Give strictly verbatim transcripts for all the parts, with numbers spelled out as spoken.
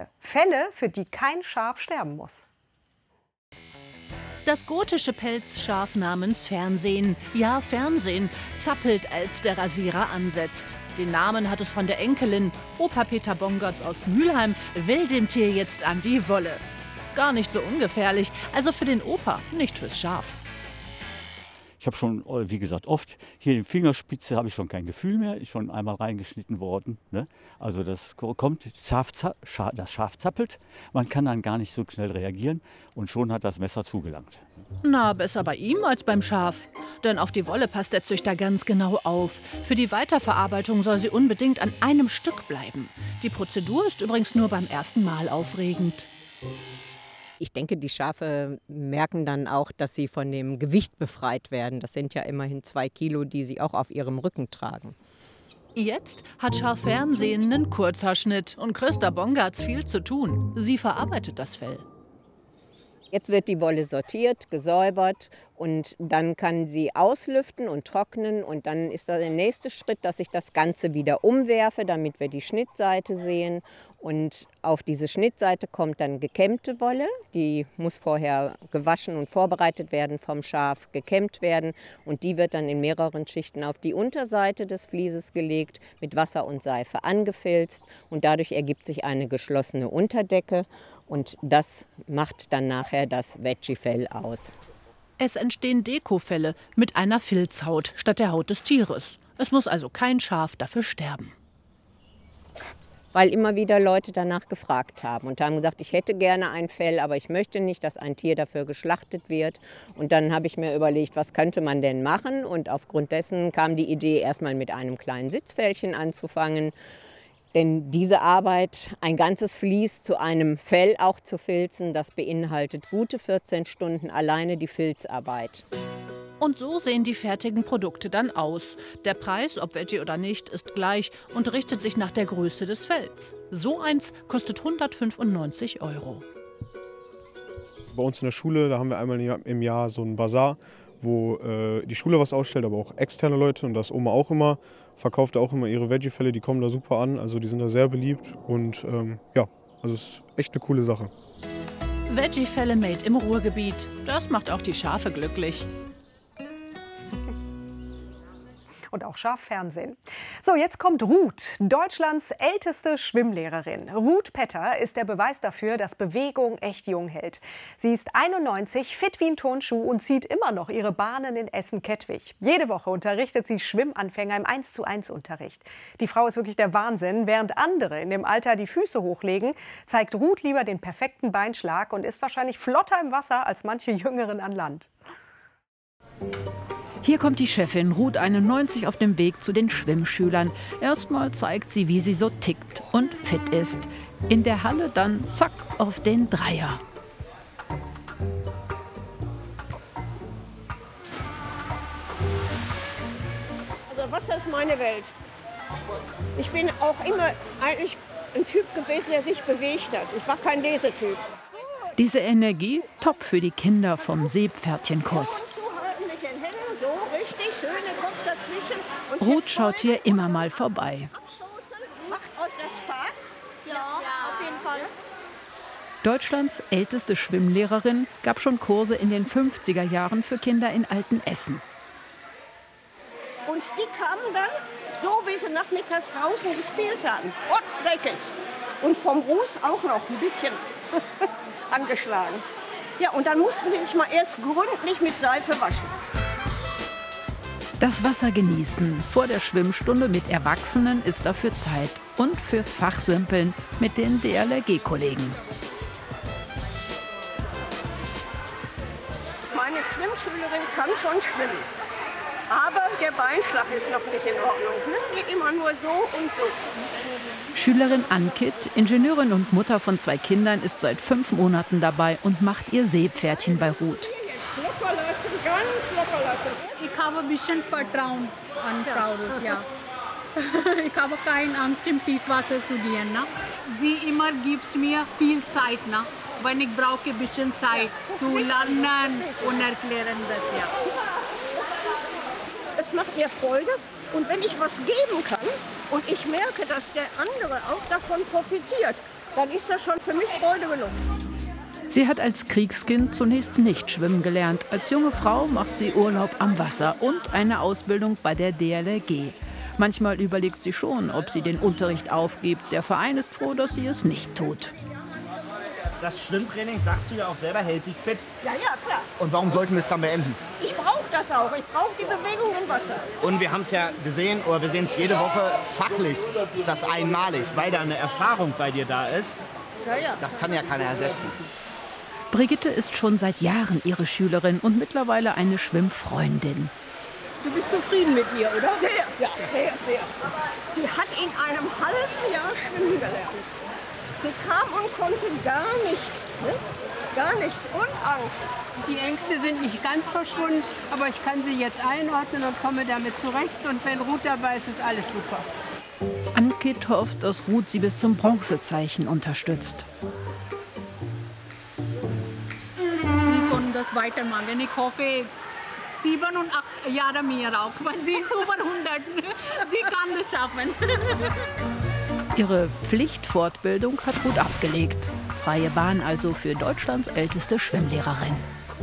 Fälle, für die kein Schaf sterben muss. Das gotische Pelzschaf namens Fernsehen, ja Fernsehen, zappelt, als der Rasierer ansetzt. Den Namen hat es von der Enkelin. Opa Peter Bongertz aus Mülheim will dem Tier jetzt an die Wolle. Gar nicht so ungefährlich, also für den Opa, nicht fürs Schaf. Ich habe schon, wie gesagt, oft hier in Fingerspitze habe ich schon kein Gefühl mehr, ist schon einmal reingeschnitten worden. Ne? Also das kommt, Schaf, das Schaf zappelt, man kann dann gar nicht so schnell reagieren und schon hat das Messer zugelangt. Na, besser bei ihm als beim Schaf. Denn auf die Wolle passt der Züchter ganz genau auf. Für die Weiterverarbeitung soll sie unbedingt an einem Stück bleiben. Die Prozedur ist übrigens nur beim ersten Mal aufregend. Ich denke, die Schafe merken dann auch, dass sie von dem Gewicht befreit werden. Das sind ja immerhin zwei Kilo, die sie auch auf ihrem Rücken tragen. Jetzt hat Schaf Fernsehen einen Kurzhaarschnitt und Christa Bongertz viel zu tun. Sie verarbeitet das Fell. Jetzt wird die Wolle sortiert, gesäubert und dann kann sie auslüften und trocknen. Und dann ist da der nächste Schritt, dass ich das Ganze wieder umwerfe, damit wir die Schnittseite sehen. Und auf diese Schnittseite kommt dann gekämmte Wolle. Die muss vorher gewaschen und vorbereitet werden vom Schaf, gekämmt werden. Und die wird dann in mehreren Schichten auf die Unterseite des Vlieses gelegt, mit Wasser und Seife angefilzt. Und dadurch ergibt sich eine geschlossene Unterdecke. Und das macht dann nachher das Veggie-Fell aus. Es entstehen Dekofelle mit einer Filzhaut statt der Haut des Tieres. Es muss also kein Schaf dafür sterben. Weil immer wieder Leute danach gefragt haben und haben gesagt, ich hätte gerne ein Fell, aber ich möchte nicht, dass ein Tier dafür geschlachtet wird. Und dann habe ich mir überlegt, was könnte man denn machen? Und aufgrund dessen kam die Idee, erstmal mit einem kleinen Sitzfellchen anzufangen. Denn diese Arbeit, ein ganzes Vlies zu einem Fell auch zu filzen, das beinhaltet gute vierzehn Stunden alleine die Filzarbeit. Und so sehen die fertigen Produkte dann aus. Der Preis, ob Veggie oder nicht, ist gleich und richtet sich nach der Größe des Fells. So eins kostet hundertfünfundneunzig Euro. Bei uns in der Schule, da haben wir einmal im Jahr so einen Basar, wo äh, die Schule was ausstellt, aber auch externe Leute. Und das Oma auch immer, verkauft auch immer ihre Veggie-Fälle, die kommen da super an. Also die sind da sehr beliebt und ähm, ja, also es ist echt eine coole Sache. Veggie-Fälle made im Ruhrgebiet, das macht auch die Schafe glücklich. Und auch Schaffernsehen. So, jetzt kommt Ruth, Deutschlands älteste Schwimmlehrerin. Ruth Petter ist der Beweis dafür, dass Bewegung echt jung hält. Sie ist einundneunzig, fit wie ein Turnschuh und zieht immer noch ihre Bahnen in Essen-Kettwig. Jede Woche unterrichtet sie Schwimmanfänger im eins zu eins Unterricht. Die Frau ist wirklich der Wahnsinn. Während andere in dem Alter die Füße hochlegen, zeigt Ruth lieber den perfekten Beinschlag und ist wahrscheinlich flotter im Wasser als manche Jüngeren an Land. Hier kommt die Chefin Ruth einundneunzig auf dem Weg zu den Schwimmschülern. Erstmal zeigt sie, wie sie so tickt und fit ist. In der Halle dann zack auf den Dreier. Also Wasser ist meine Welt. Ich bin auch immer eigentlich ein Typ gewesen, der sich bewegt hat. Ich war kein Lesetyp. Diese Energie top für die Kinder vom Seepferdchenkurs. So, richtig, schöne Kopf dazwischen. Und Ruth schaut hier immer mal vorbei. Macht euch das Spaß? Ja, ja, auf jeden Fall. Deutschlands älteste Schwimmlehrerin gab schon Kurse in den fünfziger Jahren für Kinder in Altenessen. Und die kamen dann, so wie sie nachmittags draußen gespielt haben. Und dreckig. Und vom Ruß auch noch ein bisschen angeschlagen. Ja, und dann mussten die sich mal erst gründlich mit Seife waschen. Das Wasser genießen vor der Schwimmstunde mit Erwachsenen ist dafür Zeit. Und fürs Fachsimpeln mit den D L R G-Kollegen. Meine Schwimmschülerin kann schon schwimmen. Aber der Beinschlag ist noch nicht in Ordnung. Ne? Geht immer nur so und so. Schülerin Ankit, Ingenieurin und Mutter von zwei Kindern, ist seit fünf Monaten dabei und macht ihr Seepferdchen bei Ruth. Locker lassen, ganz locker lassen. Ich habe ein bisschen Vertrauen an Frau Ruth, ja. Ich habe keine Angst, im Tiefwasser zu gehen. Ne? Sie immer gibt mir viel Zeit, ne? Wenn ich brauche ein bisschen Zeit zu lernen und erklären das, ja. Es macht ihr Freude und wenn ich was geben kann und ich merke, dass der andere auch davon profitiert, dann ist das schon für mich Freude genug. Sie hat als Kriegskind zunächst nicht schwimmen gelernt. Als junge Frau macht sie Urlaub am Wasser und eine Ausbildung bei der D L R G. Manchmal überlegt sie schon, ob sie den Unterricht aufgibt. Der Verein ist froh, dass sie es nicht tut. Das Schwimmtraining, sagst du ja auch selber, hält dich fit. Ja, ja, klar. Und warum sollten wir es dann beenden? Ich brauche das auch. Ich brauche die Bewegung im Wasser. Und wir haben es ja gesehen, oder wir sehen es jede Woche, fachlich ist das einmalig, weil da eine Erfahrung bei dir da ist. Ja, ja. Das kann ja keiner ersetzen. Brigitte ist schon seit Jahren ihre Schülerin und mittlerweile eine Schwimmfreundin. Du bist zufrieden mit ihr, oder? Sehr, ja, sehr, sehr. Sie hat in einem halben Jahr schwimmen gelernt. Sie kam und konnte gar nichts, ne? Gar nichts und Angst. Die Ängste sind nicht ganz verschwunden, aber ich kann sie jetzt einordnen und komme damit zurecht. Und wenn Ruth dabei ist, ist alles super. Ann-Kit hofft, dass Ruth sie bis zum Bronzezeichen unterstützt. Sie können das weitermachen. Ich hoffe, sieben und acht Jahre mehr auch. Weil sie ist über hundert. Sie kann das schaffen. Ihre Pflichtfortbildung hat Ruth abgelegt. Freie Bahn also für Deutschlands älteste Schwimmlehrerin.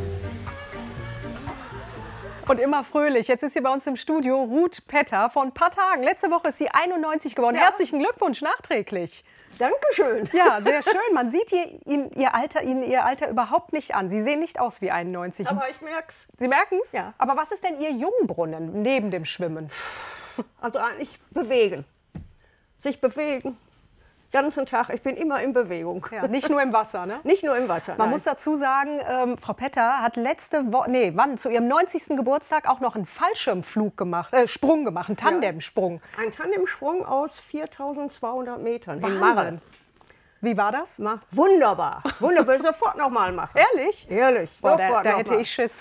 Und immer fröhlich. Jetzt ist sie bei uns im Studio Ruth Petter. Vor ein paar Tagen, letzte Woche ist sie einundneunzig geworden. Ja. Herzlichen Glückwunsch nachträglich. Dankeschön. Ja, sehr schön. Man sieht ihr, ihnen, ihr Alter, ihnen ihr Alter überhaupt nicht an. Sie sehen nicht aus wie einundneunzig. Aber ich merk's. Sie merken es? Ja. Aber was ist denn Ihr Jungbrunnen neben dem Schwimmen? Also eigentlich bewegen. Sich bewegen. Den ganzen Tag. Ich bin immer in Bewegung. Ja, nicht nur im Wasser, ne? Nicht nur im Wasser. Man nein. muss dazu sagen, ähm, Frau Petter hat letzte Woche, nee, wann, zu ihrem neunzigsten Geburtstag auch noch einen Fallschirmflug gemacht, äh, Sprung gemacht, einen Tandemsprung. Ein Tandemsprung aus viertausendzweihundert Metern Wahnsinn. in Marren. Wie war das? Na, wunderbar. Wunderbar. Sofort noch mal machen. Ehrlich? Ehrlich. Boah, Sofort da da noch hätte mal. ich Schiss.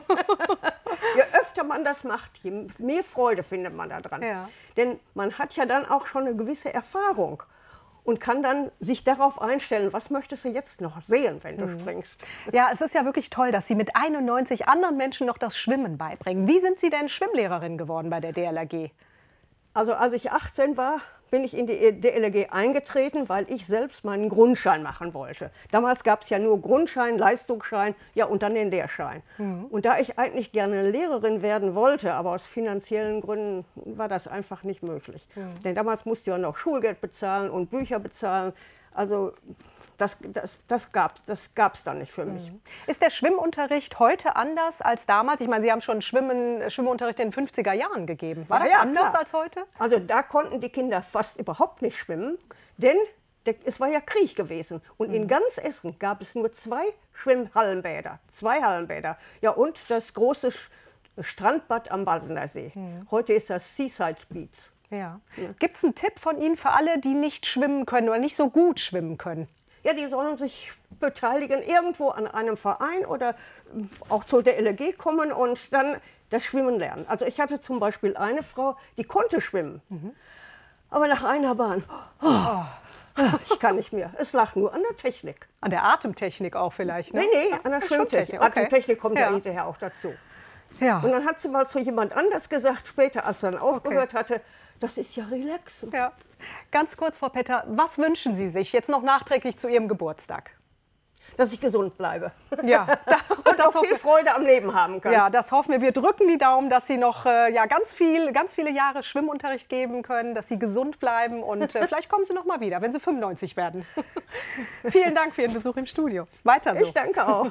Je öfter man das macht, je mehr Freude findet man daran. Ja. Denn man hat ja dann auch schon eine gewisse Erfahrung und kann dann sich darauf einstellen, was möchtest du jetzt noch sehen, wenn du Mhm. springst. Ja, es ist ja wirklich toll, dass Sie mit einundneunzig anderen Menschen noch das Schwimmen beibringen. Wie sind Sie denn Schwimmlehrerin geworden bei der D L R G? Also als ich achtzehn war, bin ich in die D L R G eingetreten, weil ich selbst meinen Grundschein machen wollte. Damals gab es ja nur Grundschein, Leistungsschein, ja und dann den Lehrschein. Mhm. Und da ich eigentlich gerne Lehrerin werden wollte, aber aus finanziellen Gründen war das einfach nicht möglich. Mhm. Denn damals musste ich ja noch Schulgeld bezahlen und Bücher bezahlen. Also das, das, das gab das gab's dann nicht für mich. Mhm. Ist der Schwimmunterricht heute anders als damals? Ich meine, Sie haben schon Schwimmen, Schwimmunterricht in den fünfziger Jahren gegeben. War das ja, anders klar. als heute? Also da konnten die Kinder fast überhaupt nicht schwimmen, denn der, es war ja Krieg gewesen. Und Mhm. in ganz Essen gab es nur zwei Schwimmhallenbäder, zwei Hallenbäder. Ja, und das große Sch- Strandbad am Baldener See. Mhm. Heute ist das Seaside Beach. Ja. Gibt es einen Tipp von Ihnen für alle, die nicht schwimmen können oder nicht so gut schwimmen können? Ja, die sollen sich beteiligen, irgendwo an einem Verein oder auch zur D L R G kommen und dann das Schwimmen lernen. Also ich hatte zum Beispiel eine Frau, die konnte schwimmen, mhm. aber nach einer Bahn, oh, oh, ich kann nicht mehr. Es lag nur an der Technik. An der Atemtechnik auch vielleicht, ne? Nee, nee, an der Schwimmtechnik. Okay. Atemtechnik kommt ja. Ja. hinterher auch dazu. Ja. Und dann hat sie mal zu jemand anders gesagt, später, als sie dann aufgehört hatte, das ist ja relaxen. Ja. Ganz kurz, Frau Petter, was wünschen Sie sich jetzt noch nachträglich zu Ihrem Geburtstag? Dass ich gesund bleibe. Ja, da, und auch viel Freude am Leben haben kann. Ja, das hoffen wir. Wir drücken die Daumen, dass Sie noch äh, ja, ganz, viel, ganz viele Jahre Schwimmunterricht geben können, dass Sie gesund bleiben und äh, vielleicht kommen Sie noch mal wieder, wenn Sie fünfundneunzig werden. Vielen Dank für Ihren Besuch im Studio. Weiter so. Ich danke auch.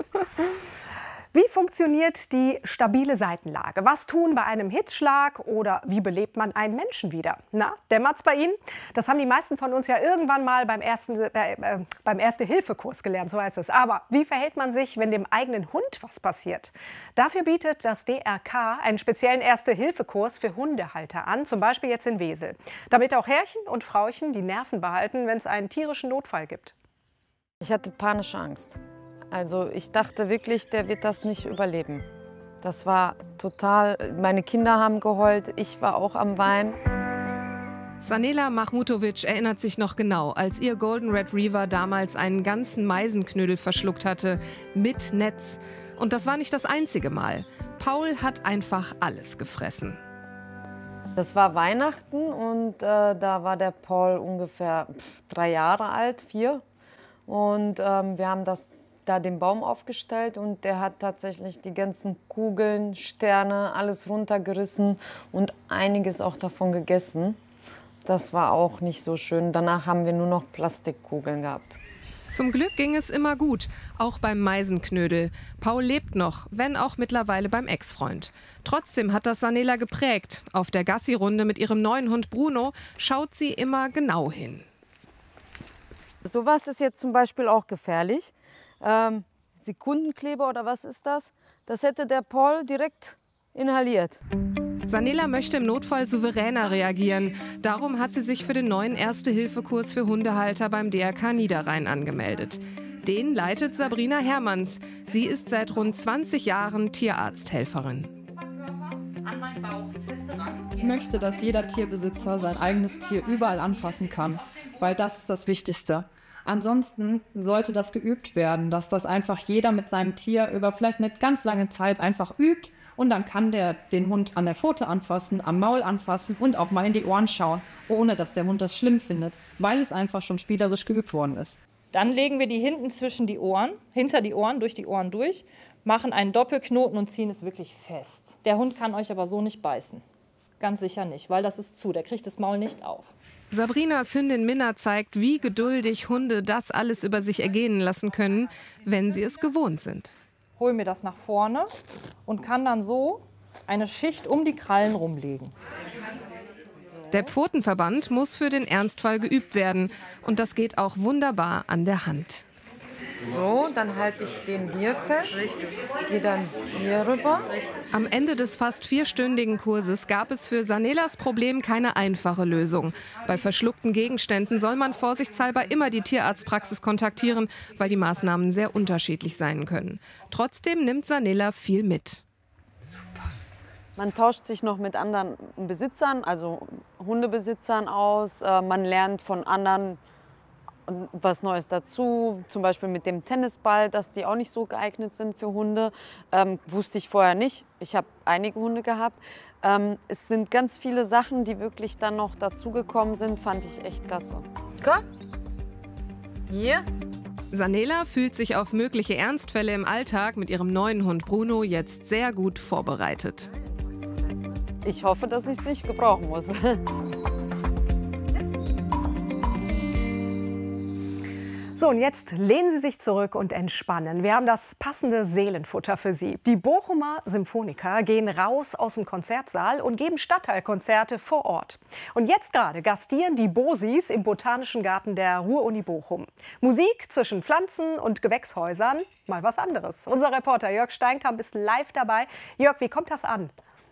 Wie funktioniert die stabile Seitenlage? Was tun bei einem Hitzschlag oder wie belebt man einen Menschen wieder? Na, dämmert's bei Ihnen? Das haben die meisten von uns ja irgendwann mal beim ersten, äh, äh, beim Erste-Hilfe-Kurs gelernt, so heißt es. Aber wie verhält man sich, wenn dem eigenen Hund was passiert? Dafür bietet das D R K einen speziellen Erste-Hilfe-Kurs für Hundehalter an, zum Beispiel jetzt in Wesel. Damit auch Herrchen und Frauchen die Nerven behalten, wenn es einen tierischen Notfall gibt. Ich hatte panische Angst. Also ich dachte wirklich, der wird das nicht überleben. Das war total, meine Kinder haben geheult, ich war auch am Weinen. Sanela Mahmutovic erinnert sich noch genau, als ihr Golden Retriever damals einen ganzen Meisenknödel verschluckt hatte, mit Netz. Und das war nicht das einzige Mal. Paul hat einfach alles gefressen. Das war Weihnachten und äh, da war der Paul ungefähr pff, drei Jahre alt, vier. Und ähm, wir haben das, da den Baum aufgestellt und der hat tatsächlich die ganzen Kugeln, Sterne, alles runtergerissen und einiges auch davon gegessen. Das war auch nicht so schön. Danach haben wir nur noch Plastikkugeln gehabt. Zum Glück ging es immer gut, auch beim Meisenknödel. Paul lebt noch, wenn auch mittlerweile beim Ex-Freund. Trotzdem hat das Sanela geprägt. Auf der Gassi-Runde mit ihrem neuen Hund Bruno schaut sie immer genau hin. Sowas ist jetzt zum Beispiel auch gefährlich. Ähm, Sekundenkleber oder was ist das? Das hätte der Paul direkt inhaliert. Sanela möchte im Notfall souveräner reagieren. Darum hat sie sich für den neuen Erste-Hilfe-Kurs für Hundehalter beim D R K Niederrhein angemeldet. Den leitet Sabrina Hermanns. Sie ist seit rund zwanzig Jahren Tierarzthelferin. Ich möchte, dass jeder Tierbesitzer sein eigenes Tier überall anfassen kann, weil das ist das Wichtigste. Ansonsten sollte das geübt werden, dass das einfach jeder mit seinem Tier über vielleicht eine ganz lange Zeit einfach übt. Und dann kann der den Hund an der Pfote anfassen, am Maul anfassen und auch mal in die Ohren schauen, ohne dass der Hund das schlimm findet, weil es einfach schon spielerisch geübt worden ist. Dann legen wir die hinten zwischen die Ohren, hinter die Ohren, durch die Ohren durch, machen einen Doppelknoten und ziehen es wirklich fest. Der Hund kann euch aber so nicht beißen. Ganz sicher nicht, weil das ist zu, der kriegt das Maul nicht auf. Sabrinas Hündin Minna zeigt, wie geduldig Hunde das alles über sich ergehen lassen können, wenn sie es gewohnt sind. Hol mir das nach vorne und kann dann so eine Schicht um die Krallen rumlegen. Der Pfotenverband muss für den Ernstfall geübt werden. Und das geht auch wunderbar an der Hand. So, dann halte ich den hier fest. Richtig. Gehe dann hier rüber. Richtig. Am Ende des fast vierstündigen Kurses gab es für Sanelas Problem keine einfache Lösung. Bei verschluckten Gegenständen soll man vorsichtshalber immer die Tierarztpraxis kontaktieren, weil die Maßnahmen sehr unterschiedlich sein können. Trotzdem nimmt Sanela viel mit. Man tauscht sich noch mit anderen Besitzern, also Hundebesitzern aus. Man lernt von anderen was Neues dazu, zum Beispiel mit dem Tennisball, dass die auch nicht so geeignet sind für Hunde. Ähm, wusste ich vorher nicht. Ich habe einige Hunde gehabt. Ähm, es sind ganz viele Sachen, die wirklich dann noch dazugekommen sind, fand ich echt klasse. Komm, hier. Sanela fühlt sich auf mögliche Ernstfälle im Alltag mit ihrem neuen Hund Bruno jetzt sehr gut vorbereitet. Ich hoffe, dass ich es nicht gebrauchen muss. So, und jetzt lehnen Sie sich zurück und entspannen. Wir haben das passende Seelenfutter für Sie. Die Bochumer Symphoniker gehen raus aus dem Konzertsaal und geben Stadtteilkonzerte vor Ort. Und jetzt gerade gastieren die Bosis im Botanischen Garten der Ruhr-Uni Bochum. Musik zwischen Pflanzen und Gewächshäusern, mal was anderes. Unser Reporter Jörg Steinkamp ist live dabei. Jörg, wie kommt das an?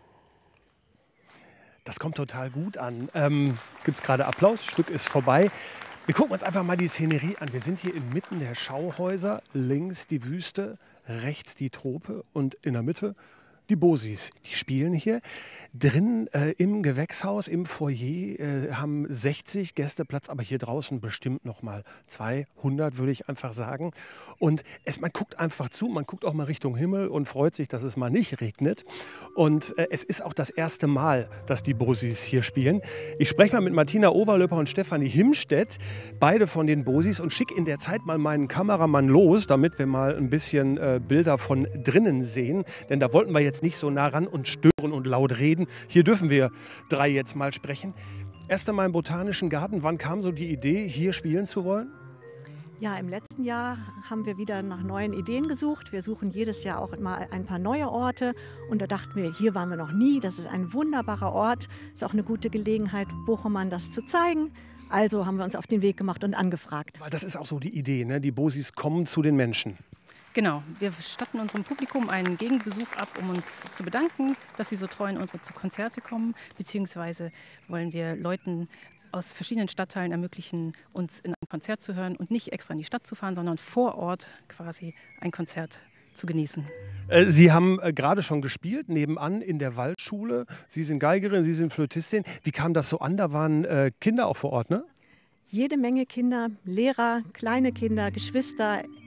Das kommt total gut an. Ähm, gibt es gerade Applaus, das Stück ist vorbei. Wir gucken uns einfach mal die Szenerie an. Wir sind hier inmitten der Schauhäuser. Links die Wüste, rechts die Trope und in der Mitte die Bosis. Die spielen hier. Drin äh, im Gewächshaus, im Foyer, äh, haben sechzig Gäste Platz, aber hier draußen bestimmt noch mal zweihundert, würde ich einfach sagen. Und es, man guckt einfach zu, man guckt auch mal Richtung Himmel und freut sich, dass es mal nicht regnet. Und äh, es ist auch das erste Mal, dass die Bosis hier spielen. Ich spreche mal mit Martina Overlöper und Stefanie Himstedt, beide von den Bosis, und schicke in der Zeit mal meinen Kameramann los, damit wir mal ein bisschen äh, Bilder von drinnen sehen. Denn da wollten wir jetzt nicht so nah ran und stören und laut reden. Hier dürfen wir drei jetzt mal sprechen. Erst einmal im Botanischen Garten. Wann kam so die Idee, hier spielen zu wollen? Ja, im letzten Jahr haben wir wieder nach neuen Ideen gesucht. Wir suchen jedes Jahr auch immer ein paar neue Orte. Und da dachten wir, hier waren wir noch nie. Das ist ein wunderbarer Ort. Ist auch eine gute Gelegenheit, Bochumern das zu zeigen. Also haben wir uns auf den Weg gemacht und angefragt. Weil das ist auch so die Idee, ne? Die Bosis kommen zu den Menschen. Genau, wir statten unserem Publikum einen Gegenbesuch ab, um uns zu bedanken, dass sie so treu in unsere Konzerte kommen. Beziehungsweise wollen wir Leuten aus verschiedenen Stadtteilen ermöglichen, uns in ein Konzert zu hören und nicht extra in die Stadt zu fahren, sondern vor Ort quasi ein Konzert zu genießen. Sie haben äh, gerade schon gespielt, nebenan in der Waldschule. Sie sind Geigerin, Sie sind Flötistin. Wie kam das so an? Da waren äh, Kinder auch vor Ort, ne? Jede Menge Kinder, Lehrer, kleine Kinder, Geschwister,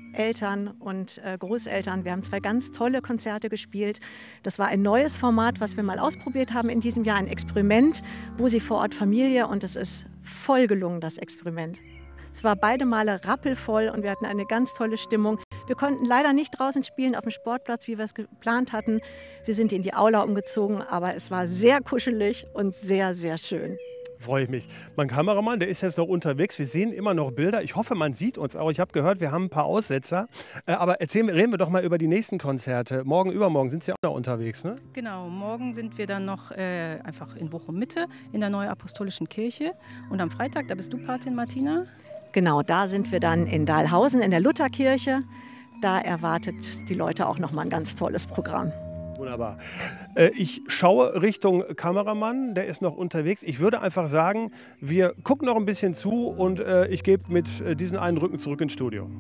Eltern und äh, Großeltern. Wir haben zwei ganz tolle Konzerte gespielt. Das war ein neues Format, was wir mal ausprobiert haben in diesem Jahr, ein Experiment, Bosi vor Ort Familie, und es ist voll gelungen, das Experiment. Es war beide Male rappelvoll und wir hatten eine ganz tolle Stimmung. Wir konnten leider nicht draußen spielen auf dem Sportplatz, wie wir es geplant hatten. Wir sind in die Aula umgezogen, aber es war sehr kuschelig und sehr, sehr schön. Freue ich mich. Mein Kameramann, der ist jetzt noch unterwegs. Wir sehen immer noch Bilder. Ich hoffe, man sieht uns auch. Ich habe gehört, wir haben ein paar Aussetzer. Äh, aber erzählen, reden wir doch mal über die nächsten Konzerte. Morgen, übermorgen sind Sie auch noch unterwegs, ne? Genau, morgen sind wir dann noch äh, einfach in Bochum-Mitte in der Neuapostolischen Kirche. Und am Freitag, da bist du Patin, Martina? Genau, da sind wir dann in Dahlhausen in der Lutherkirche. Da erwartet die Leute auch noch mal ein ganz tolles Programm. Wunderbar. Äh, ich schaue Richtung Kameramann, der ist noch unterwegs. Ich würde einfach sagen, wir gucken noch ein bisschen zu und äh, ich gebe mit äh, diesen Eindrücken zurück ins Studio.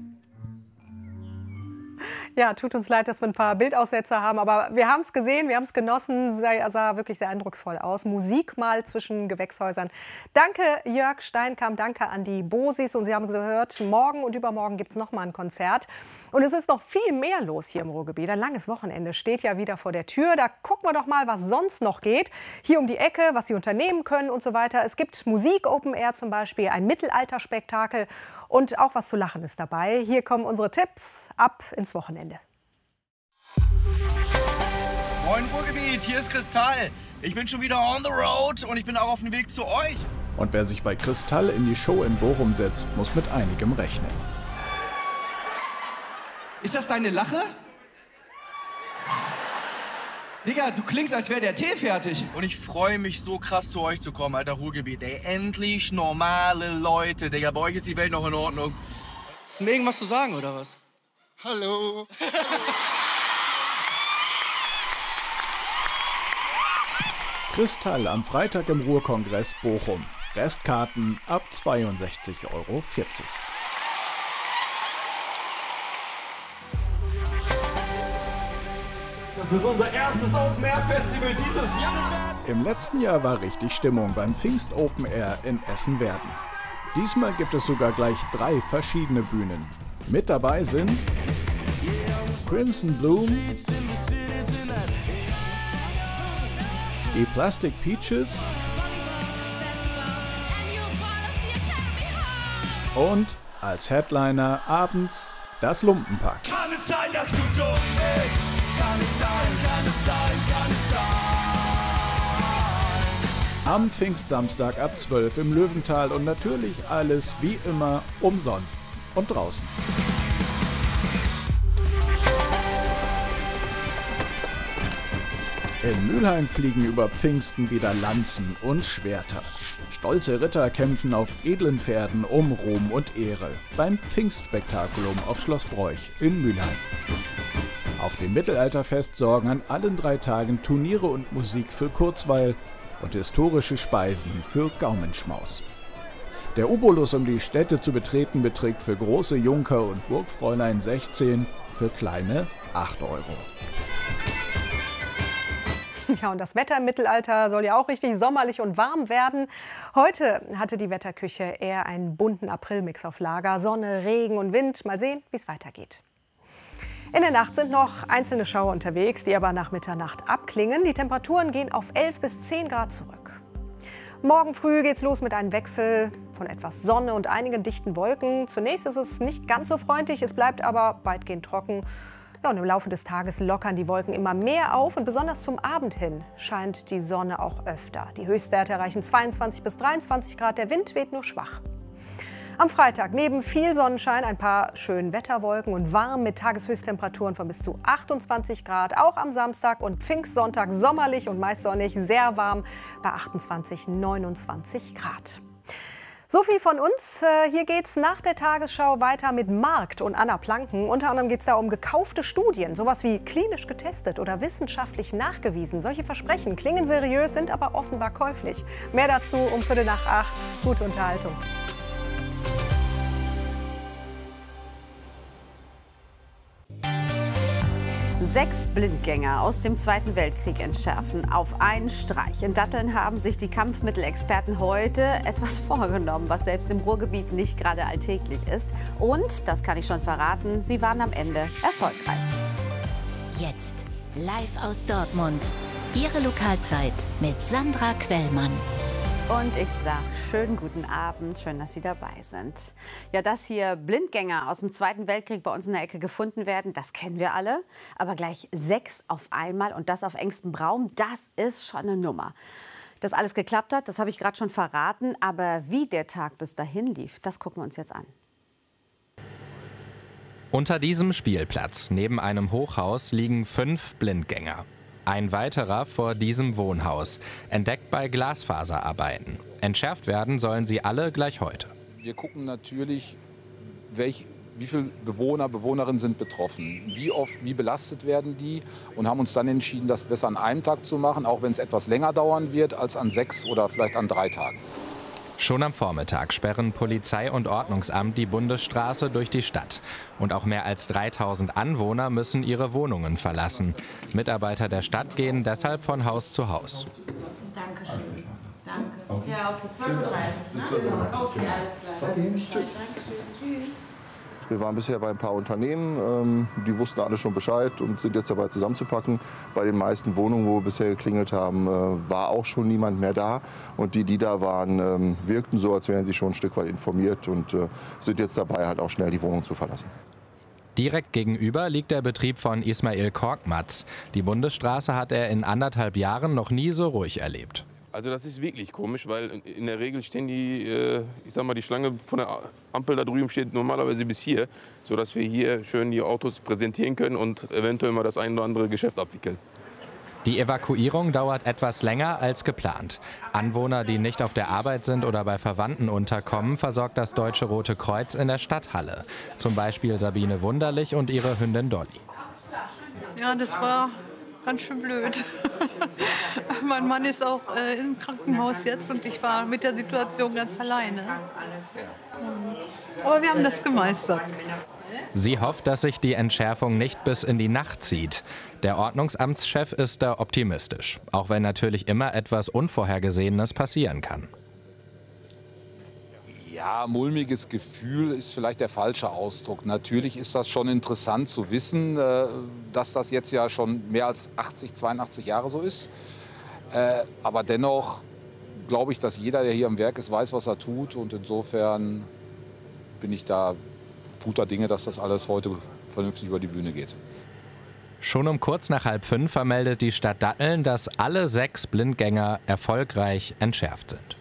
Ja, tut uns leid, dass wir ein paar Bildaussetzer haben, aber wir haben es gesehen, wir haben es genossen, sah, sah wirklich sehr eindrucksvoll aus. Musik mal zwischen Gewächshäusern. Danke Jörg Steinkamp, danke an die Bosis, und Sie haben gehört, morgen und übermorgen gibt es noch mal ein Konzert. Und es ist noch viel mehr los hier im Ruhrgebiet. Ein langes Wochenende steht ja wieder vor der Tür. Da gucken wir doch mal, was sonst noch geht. Hier um die Ecke, was Sie unternehmen können und so weiter. Es gibt Musik, Open Air zum Beispiel, ein Mittelalterspektakel und auch was zu lachen ist dabei. Hier kommen unsere Tipps ab ins Wochenende. Moin Ruhrgebiet, hier ist Kristall. Ich bin schon wieder on the road und ich bin auch auf dem Weg zu euch. Und wer sich bei Kristall in die Show in Bochum setzt, muss mit einigem rechnen. Ist das deine Lache? Digga, du klingst, als wäre der Tee fertig. Und ich freue mich so krass zu euch zu kommen, alter Ruhrgebiet. Ey, endlich normale Leute, Digga. Bei euch ist die Welt noch in Ordnung. Ist mir irgendwas zu sagen, oder was? Hallo. Kristall am Freitag im Ruhrkongress Bochum. Restkarten ab zweiundsechzig Euro vierzig. Das ist unser erstes Open Air Festival dieses Jahr. Im letzten Jahr war richtig Stimmung beim Pfingst Open Air in Essen-Werden. Diesmal gibt es sogar gleich drei verschiedene Bühnen. Mit dabei sind Crimson Bloom, die Plastic Peaches und als Headliner abends das Lumpenpack. Kann es sein, dass du dumm bist? Kann es sein, kann es sein, kann es sein? Am Pfingstsamstag ab zwölf im Löwental und natürlich alles wie immer umsonst und draußen. In Mülheim fliegen über Pfingsten wieder Lanzen und Schwerter. Stolze Ritter kämpfen auf edlen Pferden um Ruhm und Ehre beim Pfingstspektakulum auf Schloss Broich in Mülheim. Auf dem Mittelalterfest sorgen an allen drei Tagen Turniere und Musik für Kurzweil und historische Speisen für Gaumenschmaus. Der Obolus, um die Städte zu betreten, beträgt für große Junker und Burgfräulein sechzehn, für kleine acht Euro. Ja, und das Wetter im Mittelalter soll ja auch richtig sommerlich und warm werden. Heute hatte die Wetterküche eher einen bunten Aprilmix auf Lager. Sonne, Regen und Wind. Mal sehen, wie es weitergeht. In der Nacht sind noch einzelne Schauer unterwegs, die aber nach Mitternacht abklingen. Die Temperaturen gehen auf elf bis zehn Grad zurück. Morgen früh geht's los mit einem Wechsel von etwas Sonne und einigen dichten Wolken. Zunächst ist es nicht ganz so freundlich, es bleibt aber weitgehend trocken. Ja, und im Laufe des Tages lockern die Wolken immer mehr auf und besonders zum Abend hin scheint die Sonne auch öfter. Die Höchstwerte erreichen zweiundzwanzig bis dreiundzwanzig Grad, der Wind weht nur schwach. Am Freitag neben viel Sonnenschein ein paar schönen Wetterwolken und warm mit Tageshöchsttemperaturen von bis zu achtundzwanzig Grad. Auch am Samstag und Pfingstsonntag sommerlich und meist sonnig, sehr warm bei achtundzwanzig, neunundzwanzig Grad. So viel von uns. Hier geht's nach der Tagesschau weiter mit Markt und Anna Planken. Unter anderem geht es da um gekaufte Studien, sowas wie klinisch getestet oder wissenschaftlich nachgewiesen. Solche Versprechen klingen seriös, sind aber offenbar käuflich. Mehr dazu um Viertel nach acht. Gute Unterhaltung. Sechs Blindgänger aus dem Zweiten Weltkrieg entschärfen auf einen Streich. In Datteln haben sich die Kampfmittelexperten heute etwas vorgenommen, was selbst im Ruhrgebiet nicht gerade alltäglich ist. Und, das kann ich schon verraten, sie waren am Ende erfolgreich. Jetzt live aus Dortmund. Ihre Lokalzeit mit Sandra Quellmann. Und ich sage schönen guten Abend, schön, dass Sie dabei sind. Ja, dass hier Blindgänger aus dem Zweiten Weltkrieg bei uns in der Ecke gefunden werden, das kennen wir alle. Aber gleich sechs auf einmal und das auf engstem Raum, das ist schon eine Nummer. Dass alles geklappt hat, das habe ich gerade schon verraten. Aber wie der Tag bis dahin lief, das gucken wir uns jetzt an. Unter diesem Spielplatz neben einem Hochhaus liegen fünf Blindgänger. Ein weiterer vor diesem Wohnhaus, entdeckt bei Glasfaserarbeiten. Entschärft werden sollen sie alle gleich heute. Wir gucken natürlich, welch, wie viele Bewohner, Bewohnerinnen sind betroffen, wie oft, wie belastet werden die und haben uns dann entschieden, das besser an einem Tag zu machen, auch wenn es etwas länger dauern wird als an sechs oder vielleicht an drei Tagen. Schon am Vormittag sperren Polizei und Ordnungsamt die Bundesstraße durch die Stadt. Und auch mehr als dreitausend Anwohner müssen ihre Wohnungen verlassen. Mitarbeiter der Stadt gehen deshalb von Haus zu Haus. Dankeschön. Danke. Ja, okay, zwölf Uhr dreißig. Ne? Okay, alles klar. Okay, tschüss. Tschüss. Wir waren bisher bei ein paar Unternehmen, die wussten alle schon Bescheid und sind jetzt dabei zusammenzupacken. Bei den meisten Wohnungen, wo wir bisher geklingelt haben, war auch schon niemand mehr da. Und die, die da waren, wirkten so, als wären sie schon ein Stück weit informiert und sind jetzt dabei, halt auch schnell die Wohnung zu verlassen. Direkt gegenüber liegt der Betrieb von Ismail Korkmaz. Die Bundesstraße hat er in anderthalb Jahren noch nie so ruhig erlebt. Also das ist wirklich komisch, weil in der Regel stehen die, äh, ich sag mal, die Schlange von der Ampel da drüben steht normalerweise bis hier, sodass wir hier schön die Autos präsentieren können und eventuell mal das ein oder andere Geschäft abwickeln. Die Evakuierung dauert etwas länger als geplant. Anwohner, die nicht auf der Arbeit sind oder bei Verwandten unterkommen, versorgt das Deutsche Rote Kreuz in der Stadthalle. Zum Beispiel Sabine Wunderlich und ihre Hündin Dolly. Ja, das war ganz schön blöd. Mein Mann ist auch äh, im Krankenhaus jetzt und ich war mit der Situation ganz alleine. Aber wir haben das gemeistert. Sie hofft, dass sich die Entschärfung nicht bis in die Nacht zieht. Der Ordnungsamtschef ist da optimistisch, auch wenn natürlich immer etwas Unvorhergesehenes passieren kann. Ja, mulmiges Gefühl ist vielleicht der falsche Ausdruck. Natürlich ist das schon interessant zu wissen, dass das jetzt ja schon mehr als achtzig, zweiundachtzig Jahre so ist. Aber dennoch glaube ich, dass jeder, der hier am Werk ist, weiß, was er tut. Und insofern bin ich da guter Dinge, dass das alles heute vernünftig über die Bühne geht. Schon um kurz nach halb fünf vermeldet die Stadt Datteln, dass alle sechs Blindgänger erfolgreich entschärft sind.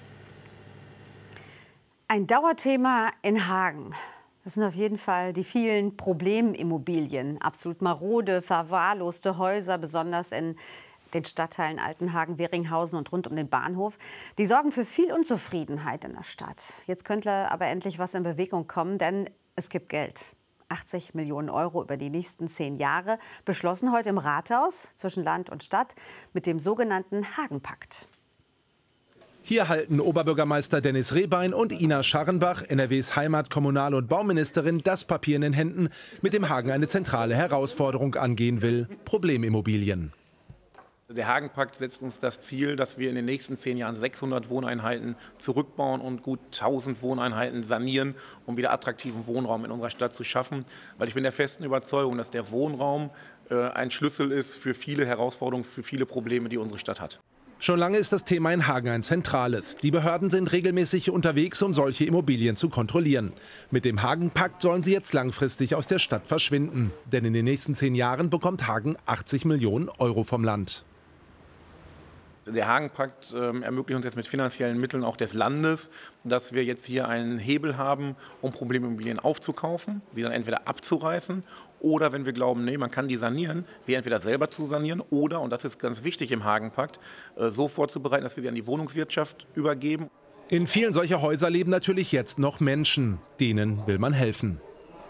Ein Dauerthema in Hagen. Das sind auf jeden Fall die vielen Problemimmobilien. Absolut marode, verwahrloste Häuser, besonders in den Stadtteilen Altenhagen, Weringhausen und rund um den Bahnhof. Die sorgen für viel Unzufriedenheit in der Stadt. Jetzt könnte aber endlich was in Bewegung kommen, denn es gibt Geld. achtzig Millionen Euro über die nächsten zehn Jahre, beschlossen heute im Rathaus zwischen Land und Stadt mit dem sogenannten Hagenpakt. Hier halten Oberbürgermeister Dennis Rehbein und Ina Scharrenbach, N R Ws Heimat-, Kommunal- und Bauministerin, das Papier in den Händen, mit dem Hagen eine zentrale Herausforderung angehen will: Problemimmobilien. Der Hagenpakt setzt uns das Ziel, dass wir in den nächsten zehn Jahren sechshundert Wohneinheiten zurückbauen und gut tausend Wohneinheiten sanieren, um wieder attraktiven Wohnraum in unserer Stadt zu schaffen. Weil ich bin der festen Überzeugung, dass der Wohnraum äh, ein Schlüssel ist für viele Herausforderungen, für viele Probleme, die unsere Stadt hat. Schon lange ist das Thema in Hagen ein zentrales. Die Behörden sind regelmäßig unterwegs, um solche Immobilien zu kontrollieren. Mit dem Hagenpakt sollen sie jetzt langfristig aus der Stadt verschwinden. Denn in den nächsten zehn Jahren bekommt Hagen achtzig Millionen Euro vom Land. Der Hagenpakt äh, ermöglicht uns jetzt mit finanziellen Mitteln auch des Landes, dass wir jetzt hier einen Hebel haben, um Problemimmobilien aufzukaufen, sie dann entweder abzureißen oder, wenn wir glauben, nee, man kann die sanieren, sie entweder selber zu sanieren oder, und das ist ganz wichtig im Hagenpakt, äh, so vorzubereiten, dass wir sie an die Wohnungswirtschaft übergeben. In vielen solcher Häuser leben natürlich jetzt noch Menschen. Denen will man helfen.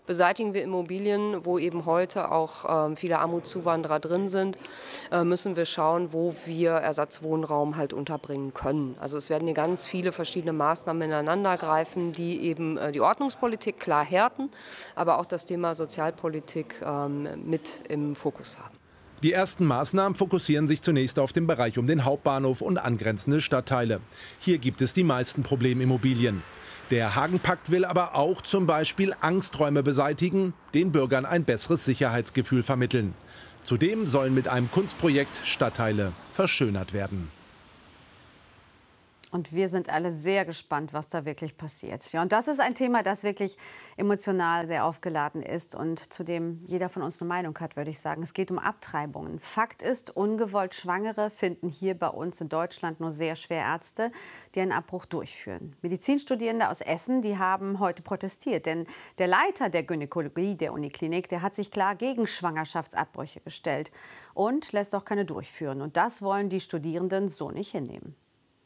Beseitigen wir Immobilien, wo eben heute auch äh, viele Armutszuwanderer drin sind, äh, müssen wir schauen, wo wir Ersatzwohnraum halt unterbringen können. Also es werden hier ganz viele verschiedene Maßnahmen ineinander greifen, die eben äh, die Ordnungspolitik klar härten, aber auch das Thema Sozialpolitik ähm, mit im Fokus haben. Die ersten Maßnahmen fokussieren sich zunächst auf den Bereich um den Hauptbahnhof und angrenzende Stadtteile. Hier gibt es die meisten Problemimmobilien. Der Hagenpakt will aber auch zum Beispiel Angsträume beseitigen, den Bürgern ein besseres Sicherheitsgefühl vermitteln. Zudem sollen mit einem Kunstprojekt Stadtteile verschönert werden. Und wir sind alle sehr gespannt, was da wirklich passiert. Ja, und das ist ein Thema, das wirklich emotional sehr aufgeladen ist und zu dem jeder von uns eine Meinung hat, würde ich sagen. Es geht um Abtreibungen. Fakt ist, ungewollt Schwangere finden hier bei uns in Deutschland nur sehr schwer Ärzte, die einen Abbruch durchführen. Medizinstudierende aus Essen, die haben heute protestiert. Denn der Leiter der Gynäkologie der Uniklinik, der hat sich klar gegen Schwangerschaftsabbrüche gestellt und lässt auch keine durchführen. Und das wollen die Studierenden so nicht hinnehmen.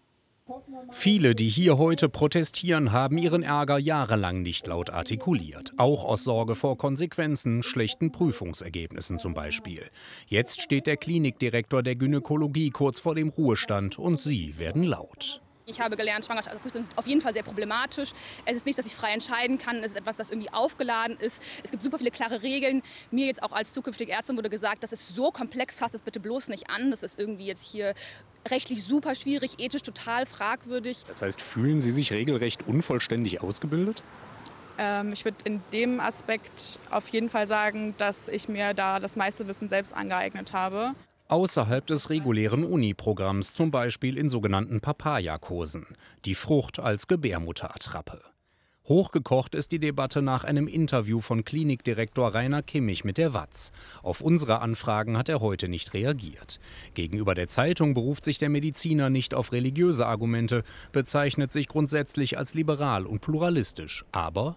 Viele, die hier heute protestieren, haben ihren Ärger jahrelang nicht laut artikuliert. Auch aus Sorge vor Konsequenzen, schlechten Prüfungsergebnissen zum Beispiel. Jetzt steht der Klinikdirektor der Gynäkologie kurz vor dem Ruhestand und sie werden laut. Ich habe gelernt, Schwangerschaftsabbrüche sind auf jeden Fall sehr problematisch. Es ist nicht, dass ich frei entscheiden kann. Es ist etwas, was irgendwie aufgeladen ist. Es gibt super viele klare Regeln. Mir jetzt auch als zukünftige Ärztin wurde gesagt, das ist so komplex, fasst es bitte bloß nicht an. Das ist irgendwie jetzt hier rechtlich super schwierig, ethisch total fragwürdig. Das heißt, fühlen Sie sich regelrecht unvollständig ausgebildet? Ähm, ich würde in dem Aspekt auf jeden Fall sagen, dass ich mir da das meiste Wissen selbst angeeignet habe. Außerhalb des regulären Uni-Programms, zum Beispiel in sogenannten Papaya-Kursen. Die Frucht als Gebärmutterattrappe. Hochgekocht ist die Debatte nach einem Interview von Klinikdirektor Rainer Kimmich mit der W A Z. Auf unsere Anfragen hat er heute nicht reagiert. Gegenüber der Zeitung beruft sich der Mediziner nicht auf religiöse Argumente, bezeichnet sich grundsätzlich als liberal und pluralistisch. Aber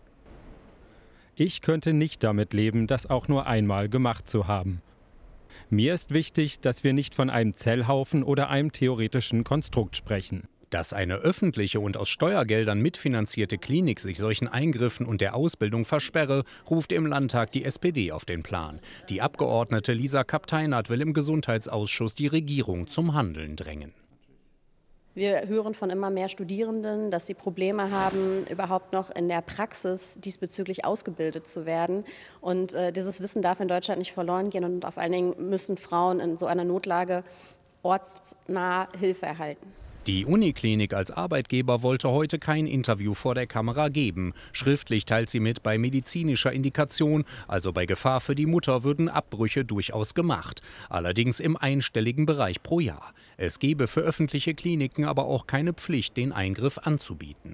ich könnte nicht damit leben, das auch nur einmal gemacht zu haben. Mir ist wichtig, dass wir nicht von einem Zellhaufen oder einem theoretischen Konstrukt sprechen. Dass eine öffentliche und aus Steuergeldern mitfinanzierte Klinik sich solchen Eingriffen und der Ausbildung versperre, ruft im Landtag die S P D auf den Plan. Die Abgeordnete Lisa Kapteinert will im Gesundheitsausschuss die Regierung zum Handeln drängen. Wir hören von immer mehr Studierenden, dass sie Probleme haben, überhaupt noch in der Praxis diesbezüglich ausgebildet zu werden. Und äh, dieses Wissen darf in Deutschland nicht verloren gehen. Und vor allen Dingen müssen Frauen in so einer Notlage ortsnah Hilfe erhalten. Die Uniklinik als Arbeitgeber wollte heute kein Interview vor der Kamera geben. Schriftlich teilt sie mit, bei medizinischer Indikation, also bei Gefahr für die Mutter, würden Abbrüche durchaus gemacht. Allerdings im einstelligen Bereich pro Jahr. Es gebe für öffentliche Kliniken aber auch keine Pflicht, den Eingriff anzubieten.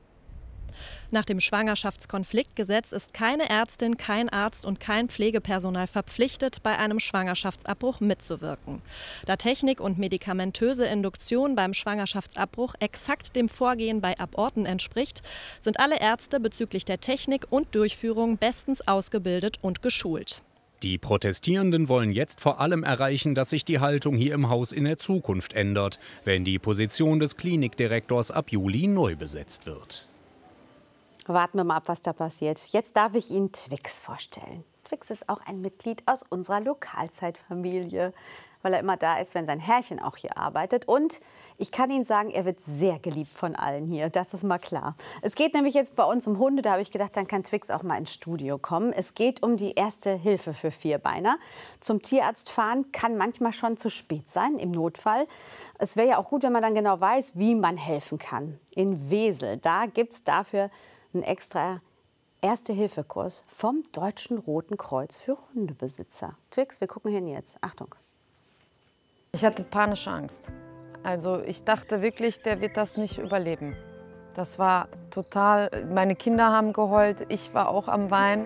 Nach dem Schwangerschaftskonfliktgesetz ist keine Ärztin, kein Arzt und kein Pflegepersonal verpflichtet, bei einem Schwangerschaftsabbruch mitzuwirken. Da Technik und medikamentöse Induktion beim Schwangerschaftsabbruch exakt dem Vorgehen bei Aborten entspricht, sind alle Ärzte bezüglich der Technik und Durchführung bestens ausgebildet und geschult. Die Protestierenden wollen jetzt vor allem erreichen, dass sich die Haltung hier im Haus in der Zukunft ändert, wenn die Position des Klinikdirektors ab Juli neu besetzt wird. Warten wir mal ab, was da passiert. Jetzt darf ich Ihnen Twix vorstellen. Twix ist auch ein Mitglied aus unserer Lokalzeitfamilie, weil er immer da ist, wenn sein Herrchen auch hier arbeitet. Und ich kann Ihnen sagen, er wird sehr geliebt von allen hier. Das ist mal klar. Es geht nämlich jetzt bei uns um Hunde. Da habe ich gedacht, dann kann Twix auch mal ins Studio kommen. Es geht um die erste Hilfe für Vierbeiner. Zum Tierarzt fahren kann manchmal schon zu spät sein, im Notfall. Es wäre ja auch gut, wenn man dann genau weiß, wie man helfen kann. In Wesel, da gibt es dafür einen extra Erste-Hilfe-Kurs vom Deutschen Roten Kreuz für Hundebesitzer. Twix, wir gucken hin jetzt. Achtung. Ich hatte panische Angst. Also ich dachte wirklich, der wird das nicht überleben. Das war total, meine Kinder haben geheult, ich war auch am Weinen.